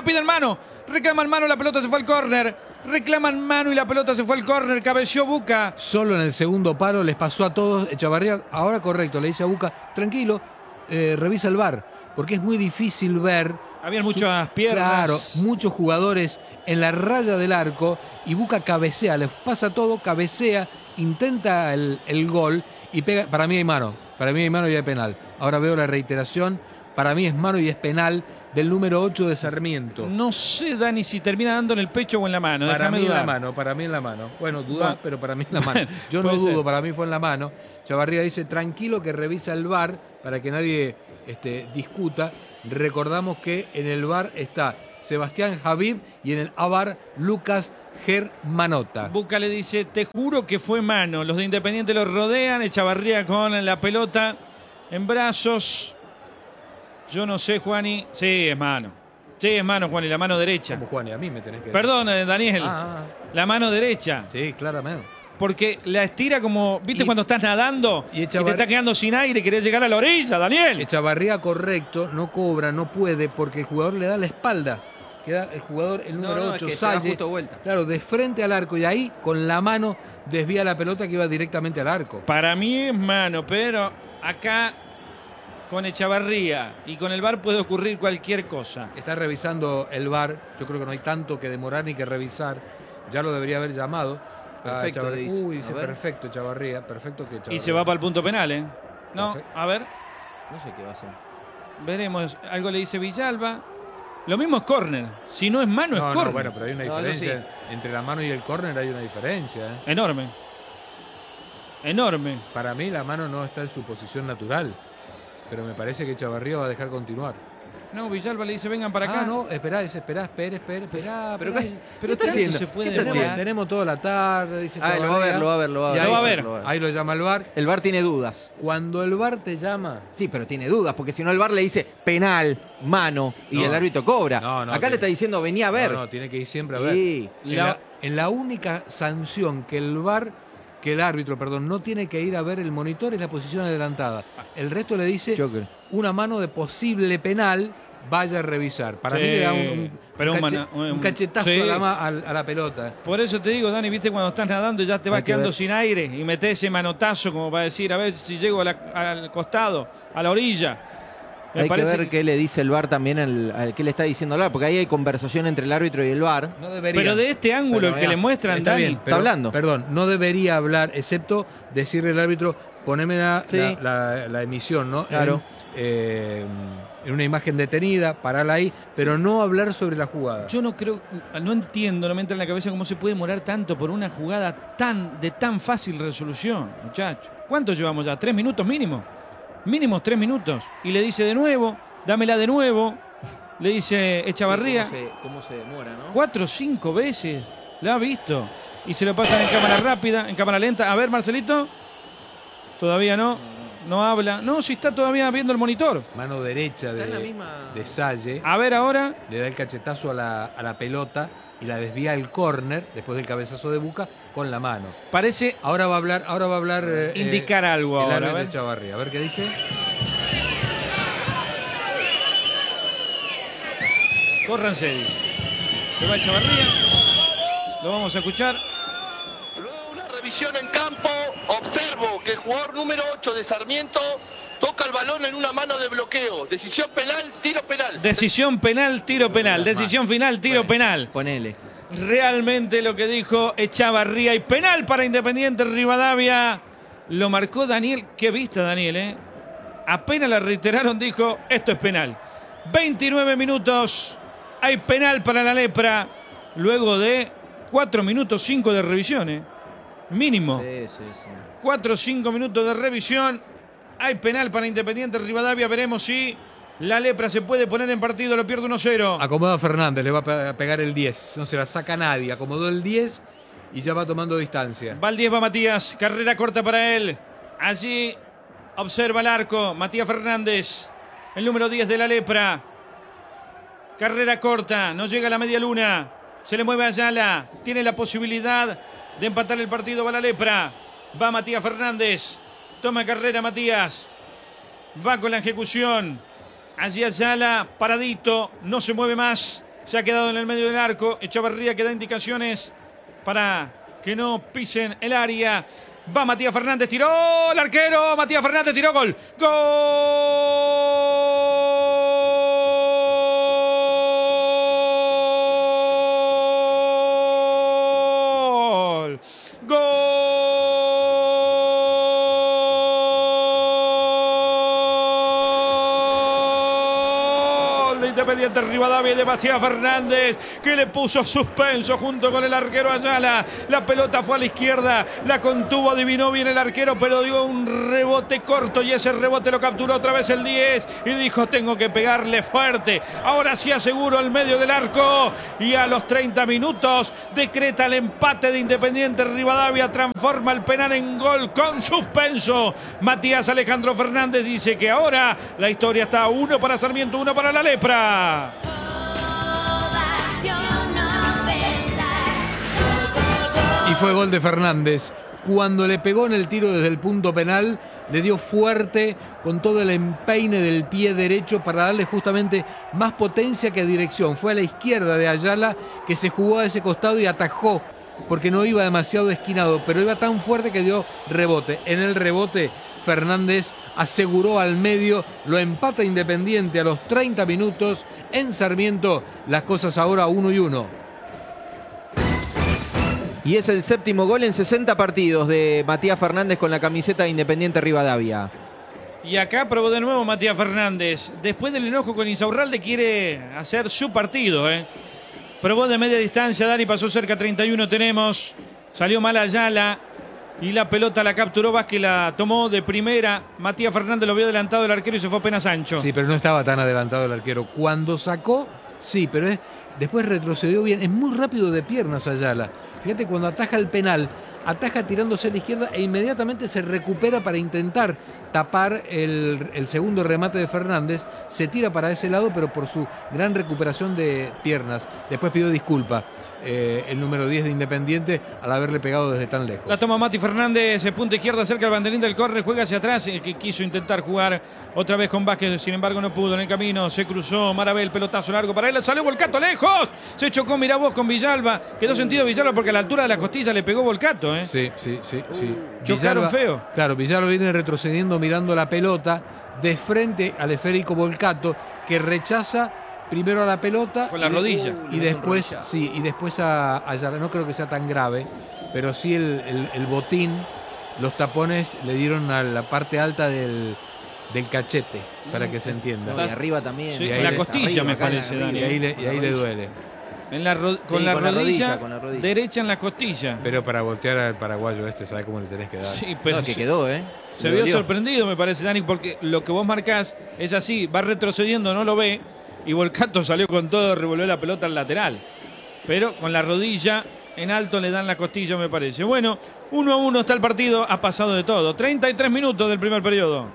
piden mano. Reclaman mano, la pelota se fue al córner. Reclaman mano y la pelota se fue al córner. Cabeció Buca. Solo en el segundo palo les pasó a todos. Echavarría, ahora correcto, le dice a Buca, tranquilo, eh, revisa el V A R. Porque es muy difícil ver. Habían muchas piernas. Claro, muchos jugadores en la raya del arco y Buca cabecea, les pasa todo, cabecea, intenta el, el gol y pega. Para mí hay mano, para mí hay mano y hay penal. Ahora veo la reiteración, para mí es mano y es penal del número ocho de Sarmiento. No sé, Dani, si termina dando en el pecho o en la mano. Para Déjame mí en dudar. la mano, para mí en la mano. Bueno, dudá, Bueno. pero para mí en la mano. Yo no Puede dudo, ser. para mí fue en la mano. Chavarría dice, tranquilo que revisa el V A R para que nadie este, discuta. Recordamos que en el V A R está Sebastián Habib y en el A V A R Lucas Germanota. Buca le dice, te juro que fue mano. Los de Independiente lo rodean. Echavarría con la pelota en brazos. Yo no sé, Juani. Sí, es mano. Sí, es mano, Juani, la mano derecha. Como Juan, y a mí me tenés que decir. Perdón, eh, Daniel. Ah, La mano derecha. sí, claramente. Porque la estira como, ¿viste Y- cuando estás nadando y y, te Echavarri- estás quedando sin aire y querés llegar a la orilla, Daniel? Echavarría correcto, no cobra, no puede, porque el jugador le da la espalda. Queda el jugador, el número No, no, es ocho, que se da Salle, justo vuelta. claro, de frente al arco y ahí con la mano desvía la pelota que iba directamente al arco. Para mí es mano, pero acá con Echavarría y con el V A R puede ocurrir cualquier cosa. Está revisando el V A R, yo creo que no hay tanto que demorar ni que revisar, ya lo debería haber llamado. a Perfecto, Echavarría. dice. Uy, A dice ver. perfecto Echavarría, perfecto que Echavarría. Y se va para el punto penal, ¿eh? No, Perfecto. a ver, No sé qué va a hacer. veremos. Algo le dice Villalba. Lo mismo es córner. Si no es mano, No, es no, córner. bueno, pero hay una No, eso diferencia. Entre la mano y el córner hay una diferencia. ¿eh? Enorme. Enorme. Para mí la mano no está en su posición natural, pero me parece que Echavarría va a dejar continuar. No, Villalba le dice, vengan para acá. Ah, no, esperá, es- esperá, espera, espera, esperá. Pero esperá. ¿qué- Pero ¿qué está tanto haciendo? se puede ¿Qué está demorar. Tenemos, tenemos toda la tarde, dice Ah, lo va a Echavarría. ver, lo va a ver, lo va a Y ver. ahí- Lo va a ver. Ahí lo llama el V A R. El V A R tiene dudas. Cuando el V A R te llama, Sí, pero tiene dudas, porque si no el V A R le dice penal, mano, y No. el árbitro cobra. No, no, Acá tiene- le está diciendo, vení a ver. no, no, tiene que ir siempre a ver. Sí. En La- la, en la única sanción que el V A R, que el árbitro, perdón, no tiene que ir a ver el monitor es la posición adelantada. El resto le dice Yo creo. una mano de posible penal, vaya a revisar. Para Sí, mí le da un, un- pero un un cache- mana- un- un cachetazo sí. a, la, ma- a- a la pelota. Por eso te digo, Dani, viste cuando estás nadando y ya te vas Hay que quedando ver. sin aire y metés ese manotazo como para decir, a ver si llego a la- al costado, a la orilla. Me Hay que parece ver qué le dice el V A R también, al, al- qué le está diciendo el V A R, porque ahí hay conversación entre el árbitro y el V A R. No debería. Pero de este ángulo, Pero el que vea, le muestran, Está Dani. bien, pero- hablando. Perdón, no debería hablar, excepto decirle al árbitro, poneme la, Sí. la- la- la emisión, ¿no? Claro. En, eh, en una imagen detenida, pararla ahí, pero no hablar sobre la jugada. Yo no creo, no entiendo, no me entra en la cabeza cómo se puede demorar tanto por una jugada tan de tan fácil resolución, muchachos. ¿Cuánto llevamos ya? ¿Tres minutos mínimo? Mínimo tres minutos. Y le dice de nuevo, dámela de nuevo. Le dice Echavarría. Sí, ¿cómo, se, cómo se demora, no? Cuatro o cinco veces. La ha visto. Y se lo pasan en cámara rápida, en cámara lenta. A ver, Marcelito. Todavía no. No habla. No, si está todavía viendo el monitor. Mano derecha Está en la de, misma- de Salle, A ver ahora. le da el cachetazo a la, a la pelota y la desvía al córner, después del cabezazo de Buca, con la mano. Parece Ahora va a hablar, ahora va a hablar eh, indicar eh, algo el ahora. A árbitro ver. Echavarría. A ver qué dice. Córranse, dice. Se va Echavarría. Lo vamos a escuchar. Luego de una revisión en campo, observo que el jugador número ocho de Sarmiento toca el balón en una mano de bloqueo. Decisión penal, tiro penal. Decisión penal, tiro penal. Decisión final, tiro penal. Ponele. Realmente lo que dijo Echavarría y penal para Independiente Rivadavia. Lo marcó Daniel. Qué vista, Daniel, ¿eh? Apenas la reiteraron, dijo, esto es penal. veintinueve minutos. Hay penal para la Lepra. Luego de cuatro minutos cinco de revisión, ¿eh? Mínimo. Sí, sí, sí. cuatro o cinco minutos de revisión. Hay penal para Independiente Rivadavia. Veremos si la Lepra se puede poner en partido. Lo pierde uno cero. Acomoda Fernández, le va a pe- a pegar el diez. No se la saca nadie. Acomodó el diez y ya va tomando distancia. Va el diez, va Matías. Carrera corta para él. Allí observa el arco. Matías Fernández. El número diez de la Lepra. Carrera corta. No llega a la media luna. Se le mueve a Ayala. Tiene la posibilidad de empatar el partido. Va la Lepra. Va Matías Fernández. Toma carrera Matías. Va con la ejecución. Allí Ayala, paradito. No se mueve más. se ha quedado en el medio del arco. Echavarría que da indicaciones para que no pisen el área. Va Matías Fernández, tiró el arquero. Matías Fernández tiró, gol. ¡Gol! ¡Gol! Independiente Rivadavia de Matías Fernández, que le puso suspenso junto con el arquero Ayala. La pelota fue a la izquierda, la contuvo, adivinó bien el arquero, pero dio un rebote corto y ese rebote lo capturó otra vez el diez y dijo: tengo que pegarle fuerte. Ahora sí aseguro el medio del arco, y a los treinta minutos decreta el empate de Independiente Rivadavia, transforma el penal en gol con suspenso. Matías Alejandro Fernández dice que ahora la historia está uno para Sarmiento, uno para la Lepra. Y fue gol de Fernández. Cuando le pegó en el tiro desde el punto penal, le dio fuerte con todo el empeine del pie derecho para darle justamente más potencia que dirección. Fue a la izquierda de Ayala, que se jugó a ese costado y atajó, porque no iba demasiado esquinado, pero iba tan fuerte que dio rebote. En el rebote, Fernández aseguró al medio, lo empata Independiente a los treinta minutos. En Sarmiento, las cosas ahora uno y uno. Y es el séptimo gol en sesenta partidos de Matías Fernández con la camiseta de Independiente Rivadavia. Y acá probó de nuevo Matías Fernández. Después del enojo con Insaurralde quiere hacer su partido, ¿eh? Probó de media distancia, Dani, pasó cerca, treinta y uno tenemos. Salió mal Ayala y la pelota la capturó Vázquez, la tomó de primera. Matías Fernández lo vio adelantado el arquero y se fue apenas ancho. Sí, pero no estaba tan adelantado el arquero. Cuando sacó, sí, pero es, después retrocedió bien. Es muy rápido de piernas Ayala. Fíjate, cuando ataja el penal, ataja tirándose a la izquierda e inmediatamente se recupera para intentar tapar el, el segundo remate de Fernández. Se tira para ese lado, pero por su gran recuperación de piernas. Después pidió disculpa eh, el número diez de Independiente al haberle pegado desde tan lejos. La toma Mati Fernández, punta izquierda, cerca del banderín del córner, juega hacia atrás, eh, que quiso intentar jugar otra vez con Vázquez, sin embargo no pudo. En el camino se cruzó Marabel, pelotazo largo para él, salió Volcato lejos, se chocó Mirabos con Villalba, quedó sentido Villalba porque a la altura de la costilla le pegó Volcato, ¿eh? Sí, sí, sí, sí. Chocaron Villalba, feo. Claro, Villalba viene retrocediendo mirando la pelota de frente al esférico Volcato, que rechaza primero a la pelota con la rodilla y después sí y después a Ayala. No creo que sea tan grave, pero sí el, el, el botín, los tapones le dieron a la parte alta del, del cachete, para que se entienda. No, y arriba también. Sí, y en la le, costilla arriba, me acá, parece, arriba. Dani. Y ahí le, y ahí le duele. En la ro con, Sí, la, con la rodilla, rodilla, con la rodilla. derecha en la costilla. Pero para voltear al paraguayo este, ¿sabes cómo le tenés que dar? Sí, pero No, que quedó, ¿eh? se Le vio dolió. sorprendido, me parece, Dani, porque lo que vos marcás es así, va retrocediendo, no lo ve, y Volcato salió con todo, revolvió la pelota al lateral. Pero con la rodilla en alto le dan la costilla, me parece. Bueno, uno a uno está el partido, ha pasado de todo. treinta y tres minutos del primer periodo.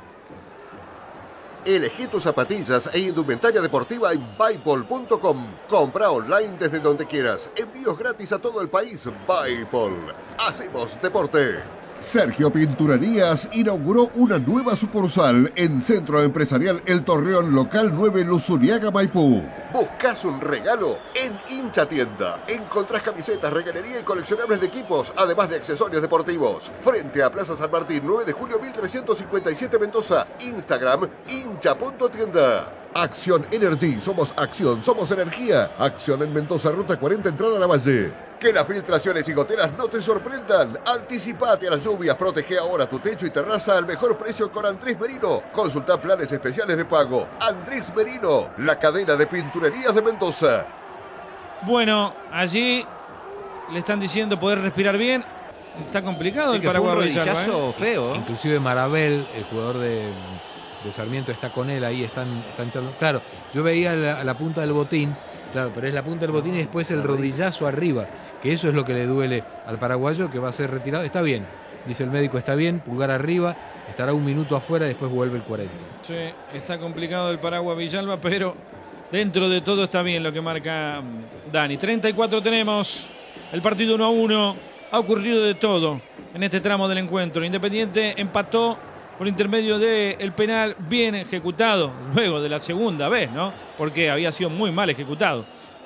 Elegí tus zapatillas e indumentaria deportiva en Buypol punto com. Compra online desde donde quieras. Envíos gratis a todo el país. Buypol. Hacemos deporte. Sergio Pinturerías inauguró una nueva sucursal en Centro Empresarial El Torreón, local nueve, Luzuriaga, Maipú. ¿Buscas un regalo? En Hincha Tienda encontrás camisetas, regalería y coleccionables de equipos, además de accesorios deportivos. Frente a Plaza San Martín, nueve de julio mil trescientos cincuenta y siete, Mendoza. Instagram, hincha punto tienda. Acción Energy, somos acción, somos energía. Acción en Mendoza, ruta cuarenta, entrada a la Valle. Que las filtraciones y goteras no te sorprendan. Anticipate a las lluvias, protege ahora tu techo y terraza al mejor precio con Andrés Merino. Consulta planes especiales de pago. Andrés Merino, la cadena de pinturerías de Mendoza. Bueno, allí le están diciendo poder respirar bien. Está complicado Sí, el que fue un Paraguay Villalba, rodillazo ¿eh? feo. Inclusive Marabel, el jugador de, de Sarmiento, está con él ahí, están, están charlando. Claro, yo veía la, la punta del botín, claro, pero es la punta del botín y después el rodillazo arriba, que eso es lo que le duele al paraguayo, que va a ser retirado. Está bien, dice el médico, está bien, pulgar arriba, estará un minuto afuera y después vuelve el cuarenta. Sí, está complicado el Paraguay Villalba, pero dentro de todo está bien lo que marca Dani. treinta y cuatro tenemos, el partido uno a uno. Ha ocurrido de todo en este tramo del encuentro. Independiente empató por intermedio del penal bien ejecutado, luego de la segunda vez, ¿no? Porque había sido muy mal ejecutado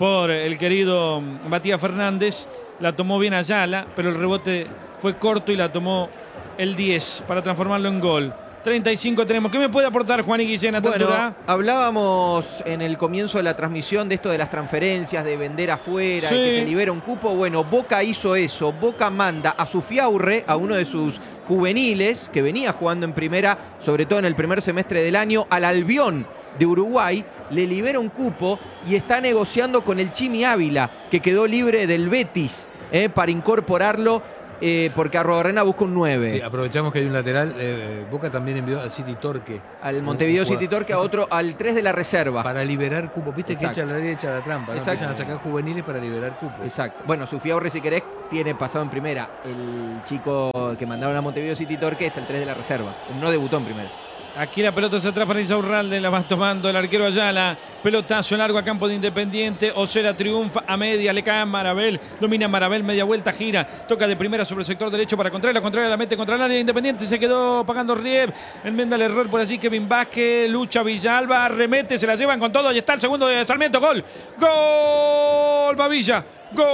por el querido Matías Fernández. La tomó bien Ayala, pero el rebote fue corto y la tomó el diez para transformarlo en gol. treinta y cinco tenemos. ¿Qué me puede aportar Juan y Guillén a Bueno, altura? hablábamos en el comienzo de la transmisión de esto de las transferencias, de vender afuera, Sí. y que te libera un cupo. Bueno, Boca hizo eso. Boca manda a Zufiaurre, a uno de sus juveniles, que venía jugando en primera, sobre todo en el primer semestre del año, al Albión de Uruguay, le libera un cupo y está negociando con el Chimi Ávila, que quedó libre del Betis, eh, para incorporarlo. Eh, porque Arrobarrena busca un nueve. Sí, aprovechamos que hay un lateral. Eh, Boca también envió al City Torque. Al Montevideo City Torque, a otro, al tres de la reserva. Para liberar cupo. Viste Exacto. que echa la derecha la trampa. ¿no? Exacto. Empiezan a sacar juveniles para liberar cupo. Exacto. Bueno, Zufiaurre, si querés, tiene pasado en primera. El chico que mandaron a Montevideo City Torque es el tres de la reserva. No debutó en primera. Aquí la pelota se atrás para Insaurralde, la va tomando el arquero Ayala. Pelotazo largo a campo de Independiente. Osera triunfa a media, le cae a Marabel. Domina Marabel, media vuelta, gira. Toca de primera sobre el sector derecho para contraria. La contraria la mete contra el área de Independiente. Se quedó pagando Rieb. Enmenda el error por allí Kevin Vázquez. Lucha Villalba, remete, se la llevan con todo. Y está el segundo de Sarmiento. Gol. Gol, Bavilla.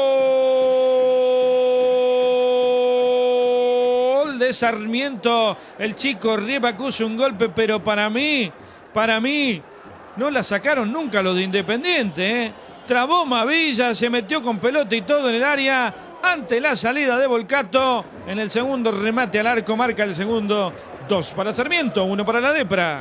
Gol de Sarmiento. El chico Rieb acusa un golpe, pero para mí, para mí, no la sacaron nunca los de Independiente, ¿eh? Trabó Mavilla, se metió con pelota y todo en el área. Ante la salida de Volcato, en el segundo remate al arco, marca el segundo. Dos para Sarmiento, uno para la Lepra.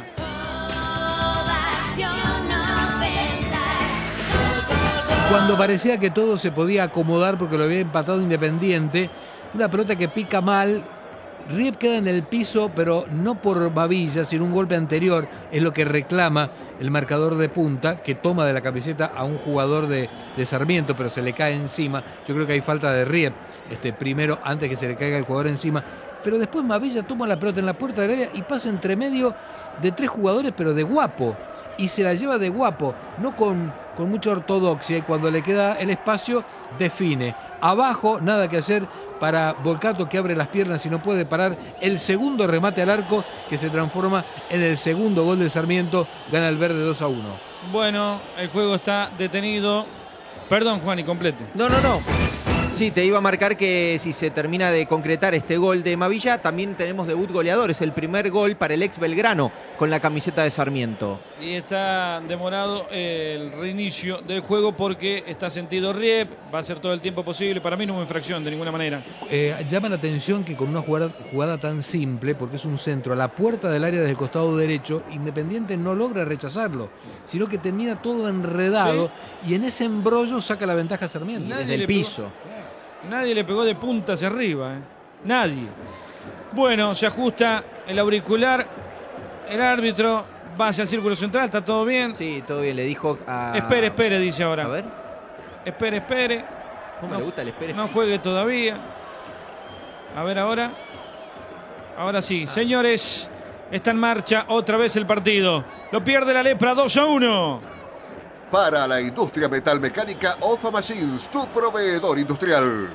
Cuando parecía que todo se podía acomodar porque lo había empatado Independiente, una pelota que pica mal. Rieb queda en el piso, pero no por Bavilla, sino un golpe anterior. Es lo que reclama el marcador de punta, que toma de la camiseta a un jugador de, de Sarmiento, pero se le cae encima. Yo creo que hay falta de Rieb, este, primero, antes que se le caiga el jugador encima. Pero después Mavilla toma la pelota en la puerta del área y pasa entre medio de tres jugadores, pero de guapo. Y se la lleva de guapo, no con, con mucha ortodoxia. Y cuando le queda el espacio, define. Abajo, nada que hacer para Volcato, que abre las piernas y no puede parar el segundo remate al arco, que se transforma en el segundo gol de Sarmiento. Gana el verde dos a uno. Bueno, el juego está detenido. Perdón, Juan, y complete. No, no, no. Sí, te iba a marcar que si se termina de concretar este gol de Mavilla, también tenemos debut goleador. Es el primer gol para el ex Belgrano con la camiseta de Sarmiento. Y está demorado el reinicio del juego porque está sentido Rieb. Va a ser todo el tiempo posible. Para mí no hubo infracción de ninguna manera. Eh, llama la atención que con una jugada, jugada tan simple, porque es un centro a la puerta del área desde el costado derecho, Independiente no logra rechazarlo, sino que termina todo enredado, ¿sí? Y en ese embrollo saca la ventaja a Sarmiento. Nadie Desde el le pegó. piso. Nadie le pegó de punta hacia arriba, ¿eh? Nadie. Bueno, se ajusta el auricular. El árbitro va hacia el círculo central. ¿Está todo bien? Sí, todo bien. Le dijo a... Espere, espere, dice ahora. A ver. Espere, espere. ¿Cómo No, le gusta el espere? no juegue todavía. A ver ahora. Ahora sí. Ah. Señores, está en marcha otra vez el partido. Lo pierde la Lepra dos a uno. Para la industria metalmecánica, Ofa Machines, tu proveedor industrial.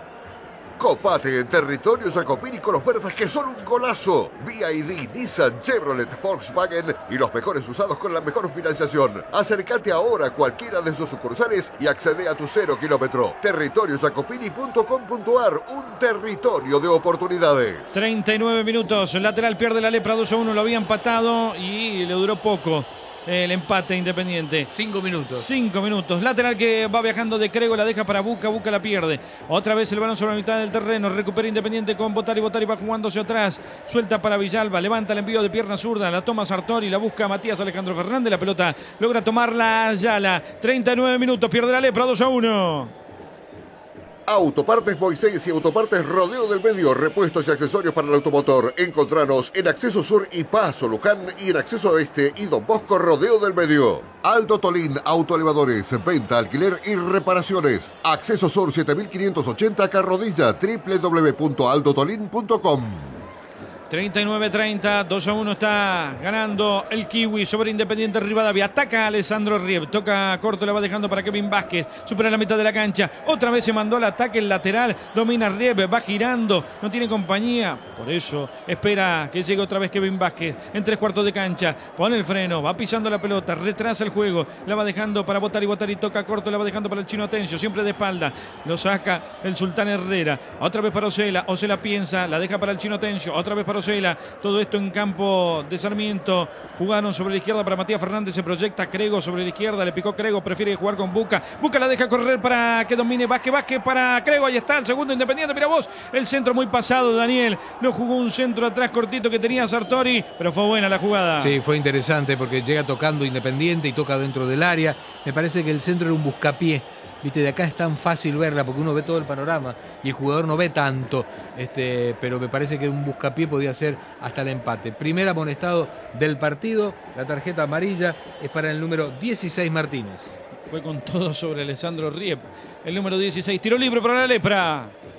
Copate en territorio Jacopini con ofertas que son un golazo. B Y D, Nissan, Chevrolet, Volkswagen y los mejores usados con la mejor financiación. Acércate ahora a cualquiera de sus sucursales y accede a tu cero kilómetro. territorio jacopini punto com punto ar, un territorio de oportunidades. treinta y nueve minutos. El lateral pierde la Lepra dos a uno. Lo había empatado y le duró poco el empate Independiente. Cinco minutos. Cinco minutos. Lateral que va viajando de Crego, la deja para Buca, Buca la pierde. Otra vez el balón sobre la mitad del terreno. Recupera Independiente con Botari, Botari va jugándose atrás. Suelta para Villalba, levanta el envío de pierna zurda. La toma Sartori, la busca Matías Alejandro Fernández. La pelota logra tomarla Ayala. treinta y nueve minutos, pierde la Lepra dos a uno. Autopartes Moisés y Autopartes Rodeo del Medio, repuestos y accesorios para el automotor. Encontranos en Acceso Sur y Paso Luján y en Acceso Este y Don Bosco Rodeo del Medio. Aldo Tolín, autoelevadores, venta, alquiler y reparaciones. Acceso Sur siete mil quinientos ochenta Carrodilla, doble u doble u doble u punto aldo tolín punto com. treinta y nueve treinta, dos a uno está ganando el Kiwi sobre Independiente Rivadavia. Ataca a Alessandro Rieb, toca corto, la va dejando para Kevin Vázquez, supera la mitad de la cancha, otra vez se mandó al ataque el lateral, domina Rieb, va girando, no tiene compañía, por eso espera que llegue otra vez Kevin Vázquez en tres cuartos de cancha, pone el freno, va pisando la pelota, retrasa el juego, la va dejando para botar y botar y toca corto, la va dejando para el chino Atencio, siempre de espalda, lo saca el Sultán Herrera, otra vez para Osela, Osela piensa, la deja para el chino Atencio, otra vez para Osela, todo esto en campo de Sarmiento, jugaron sobre la izquierda para Matías Fernández, se proyecta Crego sobre la izquierda, le picó Crego, prefiere jugar con Buca, Buca la deja correr para que domine Vázquez, Vázquez para Crego, ahí está el segundo Independiente, mira vos, el centro muy pasado, Daniel, no jugó un centro atrás cortito que tenía Sartori, pero fue buena la jugada. Sí, fue interesante porque llega tocando Independiente y toca dentro del área, me parece que el centro era un buscapié. Viste, de acá es tan fácil verla porque uno ve todo el panorama y el jugador no ve tanto, este, pero me parece que un buscapié podía ser hasta el empate. Primer amonestado del partido, la tarjeta amarilla es para el número dieciséis Martínez. Fue con todo sobre Alessandro Rieb, el número dieciséis, tiro libre para la Lepra.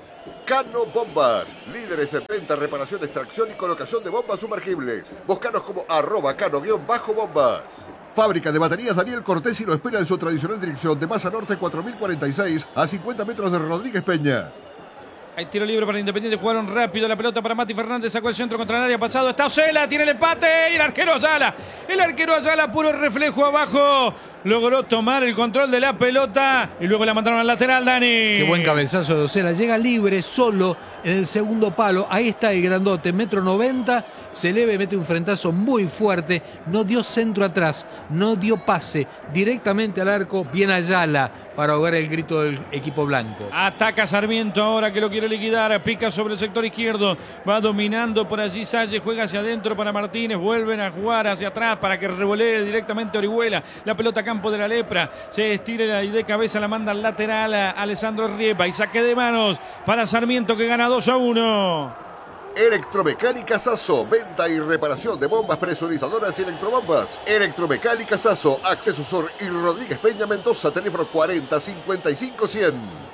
Cano Bombas, líderes en venta, reparación, extracción y colocación de bombas sumergibles. Búscanos como arroba cano-bombas. Fábrica de baterías Daniel Cortés y lo espera en su tradicional dirección de Maza Norte cuatro mil cuarenta y seis a cincuenta metros de Rodríguez Peña. Hay tiro libre para Independiente, jugaron rápido la pelota para Mati Fernández, sacó el centro contra el área pasado, está Osela, tiene el empate y el arquero Ayala, el arquero Ayala, puro reflejo abajo, logró tomar el control de la pelota y luego la mandaron al lateral, Dani. Qué buen cabezazo de Osela, llega libre, solo en el segundo palo, ahí está el grandote, metro noventa, se eleve, mete un frentazo muy fuerte, no dio centro atrás, no dio pase, directamente al arco, bien Ayala para ahogar el grito del equipo blanco. Ataca Sarmiento ahora que lo quiere liquidar, pica sobre el sector izquierdo, va dominando por allí Salle, juega hacia adentro para Martínez, vuelven a jugar hacia atrás para que revolee directamente Orihuela, la pelota a campo de la Lepra, se estira y de cabeza la manda al lateral a Alessandro Rieba y saque de manos para Sarmiento que gana dos a uno. Electromecánica Sasso, venta y reparación de bombas presurizadoras y electrobombas. Electromecánica Sasso, Acceso Sur y Rodríguez Peña Mendoza, teléfono cuarenta cincuenta y cinco cien.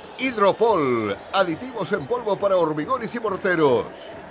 Hidropol, aditivos en polvo para hormigones y morteros.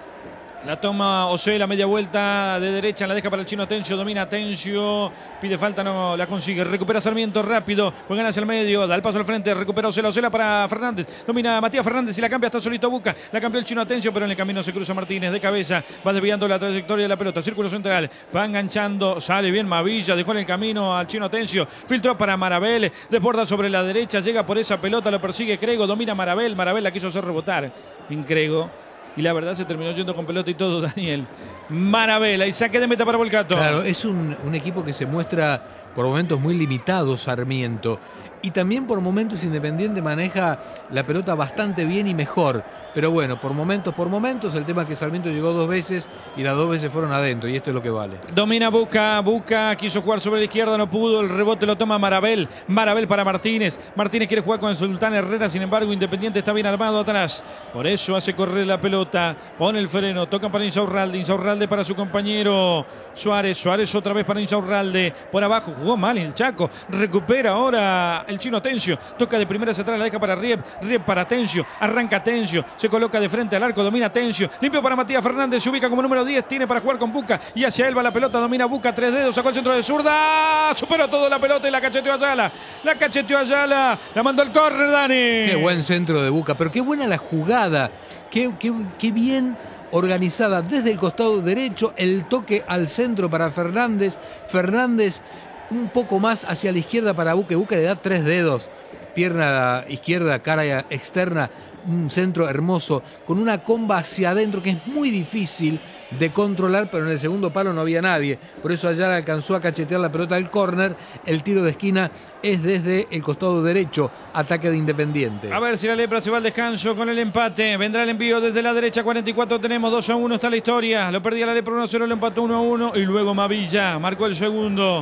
La toma Osela, media vuelta de derecha, la deja para el chino Atencio, domina Atencio, pide falta, no la consigue, recupera Sarmiento rápido, juegan hacia el medio, da el paso al frente, recupera Osela, Osela para Fernández, domina Matías Fernández y la cambia, está solito Buca, la cambió el chino Atencio, pero en el camino se cruza Martínez de cabeza, va desviando la trayectoria de la pelota, círculo central, va enganchando, sale bien Mavilla, dejó en el camino al chino Atencio, filtró para Marabel, desborda sobre la derecha, llega por esa pelota, lo persigue Crego, domina Marabel, Marabel la quiso hacer rebotar, en Crego. Y la verdad se terminó yendo con pelota y todo, Daniel. Marabela y saque de meta para Volcato. Claro, es un, un equipo que se muestra por momentos muy limitado, Sarmiento. Y también por momentos Independiente maneja la pelota bastante bien y mejor. Pero bueno, por momentos, por momentos, el tema es que Sarmiento llegó dos veces y las dos veces fueron adentro, y esto es lo que vale. Domina Buca, Buca quiso jugar sobre la izquierda, no pudo, el rebote lo toma Marabel, Marabel para Martínez, Martínez quiere jugar con el Sultán Herrera, sin embargo Independiente está bien armado atrás, por eso hace correr la pelota, pone el freno, toca para Insaurralde, Insaurralde para su compañero Suárez, Suárez otra vez para Insaurralde, por abajo jugó mal el Chaco, recupera ahora el chino Atencio, toca de primera hacia atrás, la deja para Rieb, Rieb para Atencio, arranca Atencio, se coloca de frente al arco, domina Atencio, limpio para Matías Fernández, se ubica como número diez, tiene para jugar con Buca y hacia él va la pelota, domina Buca, tres dedos, sacó el centro de zurda, superó todo la pelota y la cacheteó Ayala, la cacheteó Ayala, la mandó el córner, Dani. Qué buen centro de Buca, pero qué buena la jugada, qué, qué, qué bien organizada desde el costado derecho, el toque al centro para Fernández, Fernández un poco más hacia la izquierda para Buca, Buca le da tres dedos, pierna izquierda, cara externa, un centro hermoso, con una comba hacia adentro que es muy difícil de controlar, pero en el segundo palo no había nadie, por eso allá alcanzó a cachetear la pelota al córner, el tiro de esquina es desde el costado derecho, ataque de Independiente. A ver si la Lepra se va al descanso con el empate, vendrá el envío desde la derecha, cuarenta y cuatro tenemos, dos a uno está la historia, lo perdía la Lepra uno a cero, lo empató uno a uno y luego Mavilla marcó el segundo.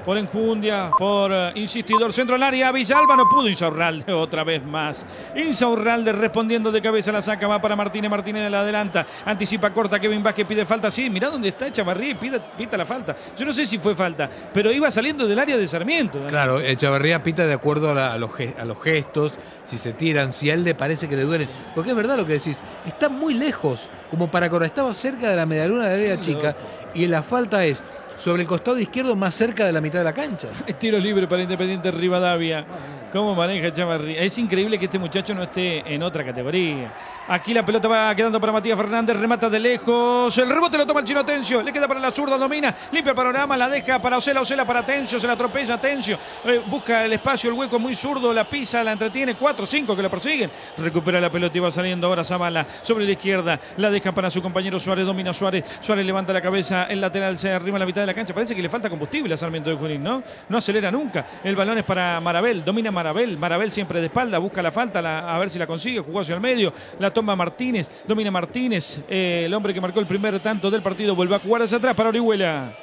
por enjundia, por uh, insistidor. Centro al área, Villalba no pudo. Insaurralde otra vez más. Insaurralde respondiendo de cabeza, la saca, va para Martínez. Martínez la adelanta, anticipa, corta. Kevin Vázquez pide falta. Sí, mirá dónde está Echavarría y pide, pita la falta. Yo no sé si fue falta, pero iba saliendo del área de Sarmiento. Daniel. Claro, Echavarría pita de acuerdo a, la, a, los, a los gestos, si se tiran, si a él le parece que le duelen. Porque es verdad lo que decís, está muy lejos, como para correr. Estaba cerca de la medialuna de la área chica y la falta es sobre el costado izquierdo, más cerca de la mitad de la cancha. Tiro libre para Independiente Rivadavia. ¿Cómo maneja Echavarría? Es increíble que este muchacho no esté en otra categoría. Aquí la pelota va quedando para Matías Fernández, remata de lejos. El rebote lo toma el chino Tencio. Le queda para la zurda, domina, limpia el panorama, la deja para Osela, Osela para Tencio, se la atropella Tencio. Eh, busca el espacio, el hueco muy zurdo, la pisa, la entretiene. cuatro cinco que lo persiguen. Recupera la pelota y va saliendo ahora Zavala sobre la izquierda. La deja para su compañero Suárez, domina Suárez. Suárez levanta la cabeza, el lateral se arrima a la mitad de la cancha. Parece que le falta combustible a Sarmiento de Junín, ¿no? No acelera nunca. El balón es para Marabel, domina Marabel. Marabel siempre de espalda, busca la falta, la, a ver si la consigue. Jugó hacia el medio, la toma Martínez, domina Martínez. Eh, el hombre que marcó el primer tanto del partido vuelve a jugar hacia atrás para Orihuela.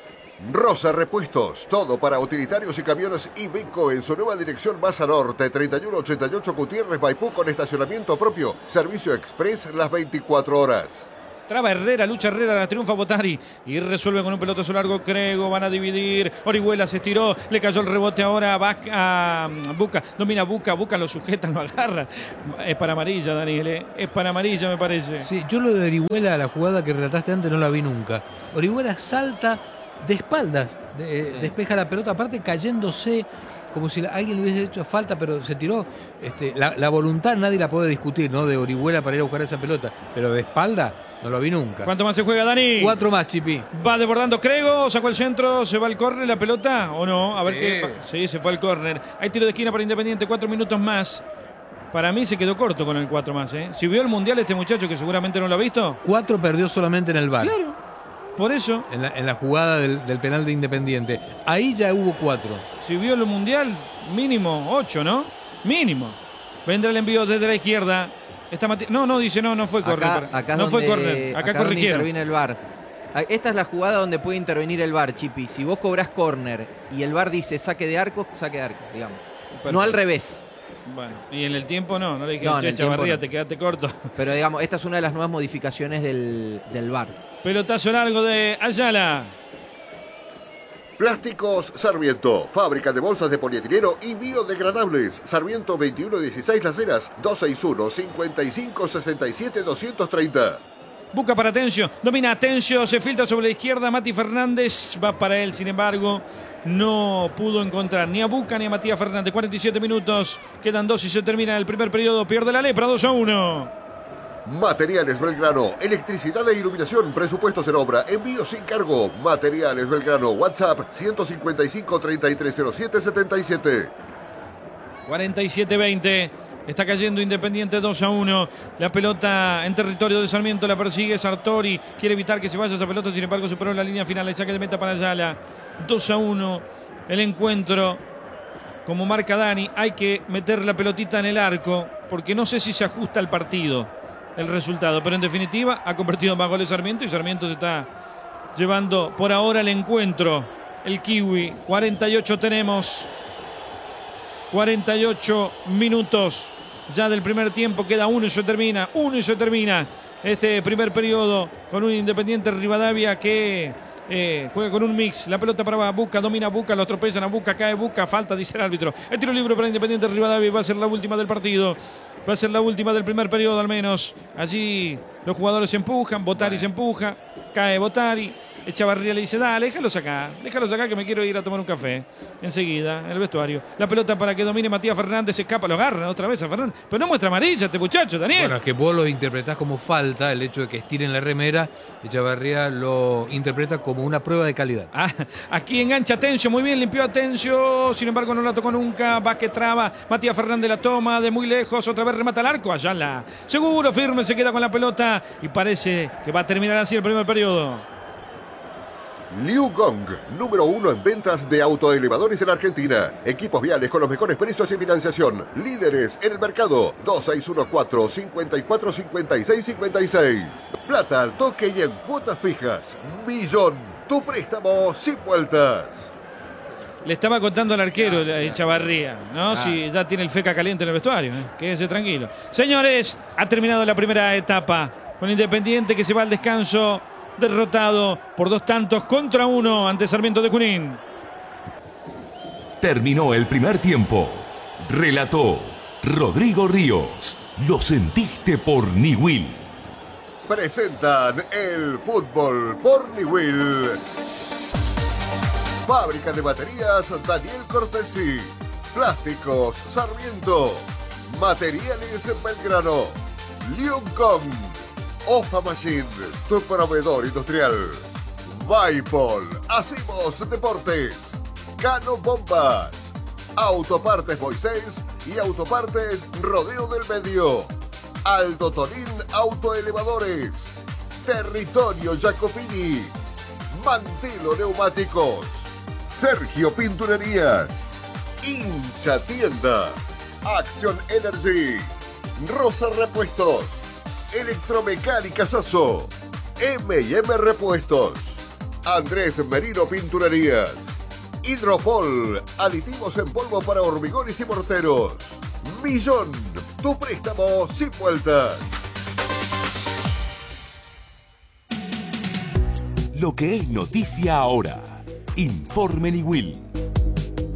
Rosa Repuestos, todo para utilitarios y camiones Iveco en su nueva dirección Baza Norte, treinta y uno ochenta y ocho Gutiérrez, Maipú, con estacionamiento propio, servicio express las veinticuatro horas. Traba Herrera, lucha Herrera, la triunfa Botari y resuelve con un pelotazo largo. Crego, van a dividir. Orihuela se estiró, le cayó el rebote ahora a, a Buca, domina Buca, Buca lo sujeta, lo agarra. Es para amarilla, Daniel, ¿eh? Es para amarilla, me parece. Sí, yo lo de Orihuela, la jugada que relataste antes, no la vi nunca. Orihuela salta de espaldas, de, sí. despeja la pelota, aparte cayéndose como si alguien le hubiese hecho falta, pero se tiró. Este, la, la voluntad nadie la puede discutir, ¿no? De Orihuela para ir a buscar esa pelota, pero de espalda no lo vi nunca. ¿Cuánto más se juega, Dani? Cuatro más, Chipi. Va desbordando Crego, sacó el centro, se va al córner la pelota, ¿o no? A ver sí. qué. Sí, se fue al córner. Hay tiro de esquina para Independiente, cuatro minutos más. Para mí se quedó corto con el cuatro más, ¿eh? Si vio el Mundial este muchacho, que seguramente no lo ha visto. Cuatro perdió solamente en el V A R. Claro. Por eso. En la, en la jugada del, del penal de Independiente. Ahí ya hubo cuatro. Si vio el Mundial, mínimo ocho, ¿no? Mínimo. Vendrá el envío desde la izquierda. Está Mati... No, no, dice no, no fue córner. Acá no donde, fue córner. Acá, acá corrigieron. Interviene el V A R. Esta es la jugada donde puede intervenir el V A R, Chipi. Si vos cobrás córner y el V A R dice saque de arco, saque de arco, digamos. Perfecto. No al revés. Bueno, y en el tiempo no, no le dije, no, che, Chavarría, no. te quedaste corto. Pero digamos, esta es una de las nuevas modificaciones del, del V A R. Pelotazo largo de Ayala. Plásticos Sarmiento, fábrica de bolsas de polietileno y biodegradables. Sarmiento veintiuno dieciséis Las Heras, dos seis uno, cinco cinco, seis siete, dos tres cero. Busca para Tencio, domina Tencio, se filtra sobre la izquierda, Mati Fernández va para él, sin embargo, no pudo encontrar ni a Buca ni a Matías Fernández. cuarenta y siete minutos, quedan dos y se termina el primer periodo, pierde la Lepra, dos a uno. Materiales Belgrano, electricidad e iluminación, presupuestos en obra, envío sin cargo. Materiales Belgrano, WhatsApp ciento cincuenta y cinco, treinta y tres cero siete, setenta y siete. cuarenta y siete veinte. Está cayendo Independiente dos a uno. La pelota en territorio de Sarmiento la persigue Sartori. Quiere evitar que se vaya esa pelota, sin embargo superó la línea final. El saque de meta para Ayala. dos a uno. El encuentro. Como marca Dani, hay que meter la pelotita en el arco, porque no sé si se ajusta al partido el resultado, pero en definitiva ha convertido más goles Sarmiento y Sarmiento se está llevando por ahora el encuentro. El Kiwi, cuarenta y ocho tenemos, cuarenta y ocho minutos ya del primer tiempo, queda uno y se termina, uno y se termina este primer periodo con un Independiente Rivadavia que Eh, juega con un mix, la pelota para Buca, domina Buca, lo atropellan a Buca, cae Buca, falta, dice el árbitro. El tiro libre para Independiente Rivadavia, va a ser la última del partido, va a ser la última del primer periodo al menos. Allí los jugadores se empujan, Botari se empuja, cae Botari. Echavarría le dice, dale, déjalo sacar, déjalo sacar que me quiero ir a tomar un café. Enseguida, en el vestuario. La pelota para que domine Matías Fernández, se escapa, lo agarra otra vez a Fernández. Pero no muestra amarilla este muchacho, Daniel. Bueno, es que vos lo interpretás como falta, el hecho de que estiren la remera. Echavarría lo interpreta como una prueba de calidad. Ah, aquí engancha Tencio, muy bien, limpió a Tencio, sin embargo no la tocó nunca. Va que traba, Matías Fernández la toma de muy lejos, otra vez remata al arco. Ayala, seguro, firme, se queda con la pelota y parece que va a terminar así el primer periodo. Liu Gong, número uno en ventas de autoelevadores en Argentina. Equipos viales con los mejores precios y financiación. Líderes en el mercado. dos seis uno cuatro, cinco cuatro, cinco seis cinco seis. Plata al toque y en cuotas fijas. Millón. Tu préstamo sin vueltas. Le estaba contando al arquero, Claro, la Chavarría, ¿no? claro. Si ya tiene el feca caliente en el vestuario, ¿eh? Quédese tranquilo. Señores, ha terminado la primera etapa con Independiente que se va al descanso derrotado por dos tantos contra uno ante Sarmiento de Junín. Terminó el primer tiempo. Relató Rodrigo Ríos. Lo sentiste por Niwil. Presentan el fútbol por Niwil. Fábrica de baterías Daniel Cortesi. Plásticos Sarmiento. Materiales Belgrano. Liuncom. Ofa Machine, tu proveedor industrial. Vaipol. Hacemos deportes. Cano Bombas. Autopartes Moisés y Autopartes Rodeo del Medio. Aldo Tonín Autoelevadores. Territorio Jacopini. Mantilo Neumáticos. Sergio Pinturerías. Hincha Tienda. Action Energy. Rosa Repuestos. Electromecánica Sasso. eme y eme Repuestos. Andrés Merino Pinturerías. Hidropol. Aditivos en polvo para hormigones y morteros. Millón. Tu préstamo sin vueltas. Lo que es noticia ahora. Informe Niwil.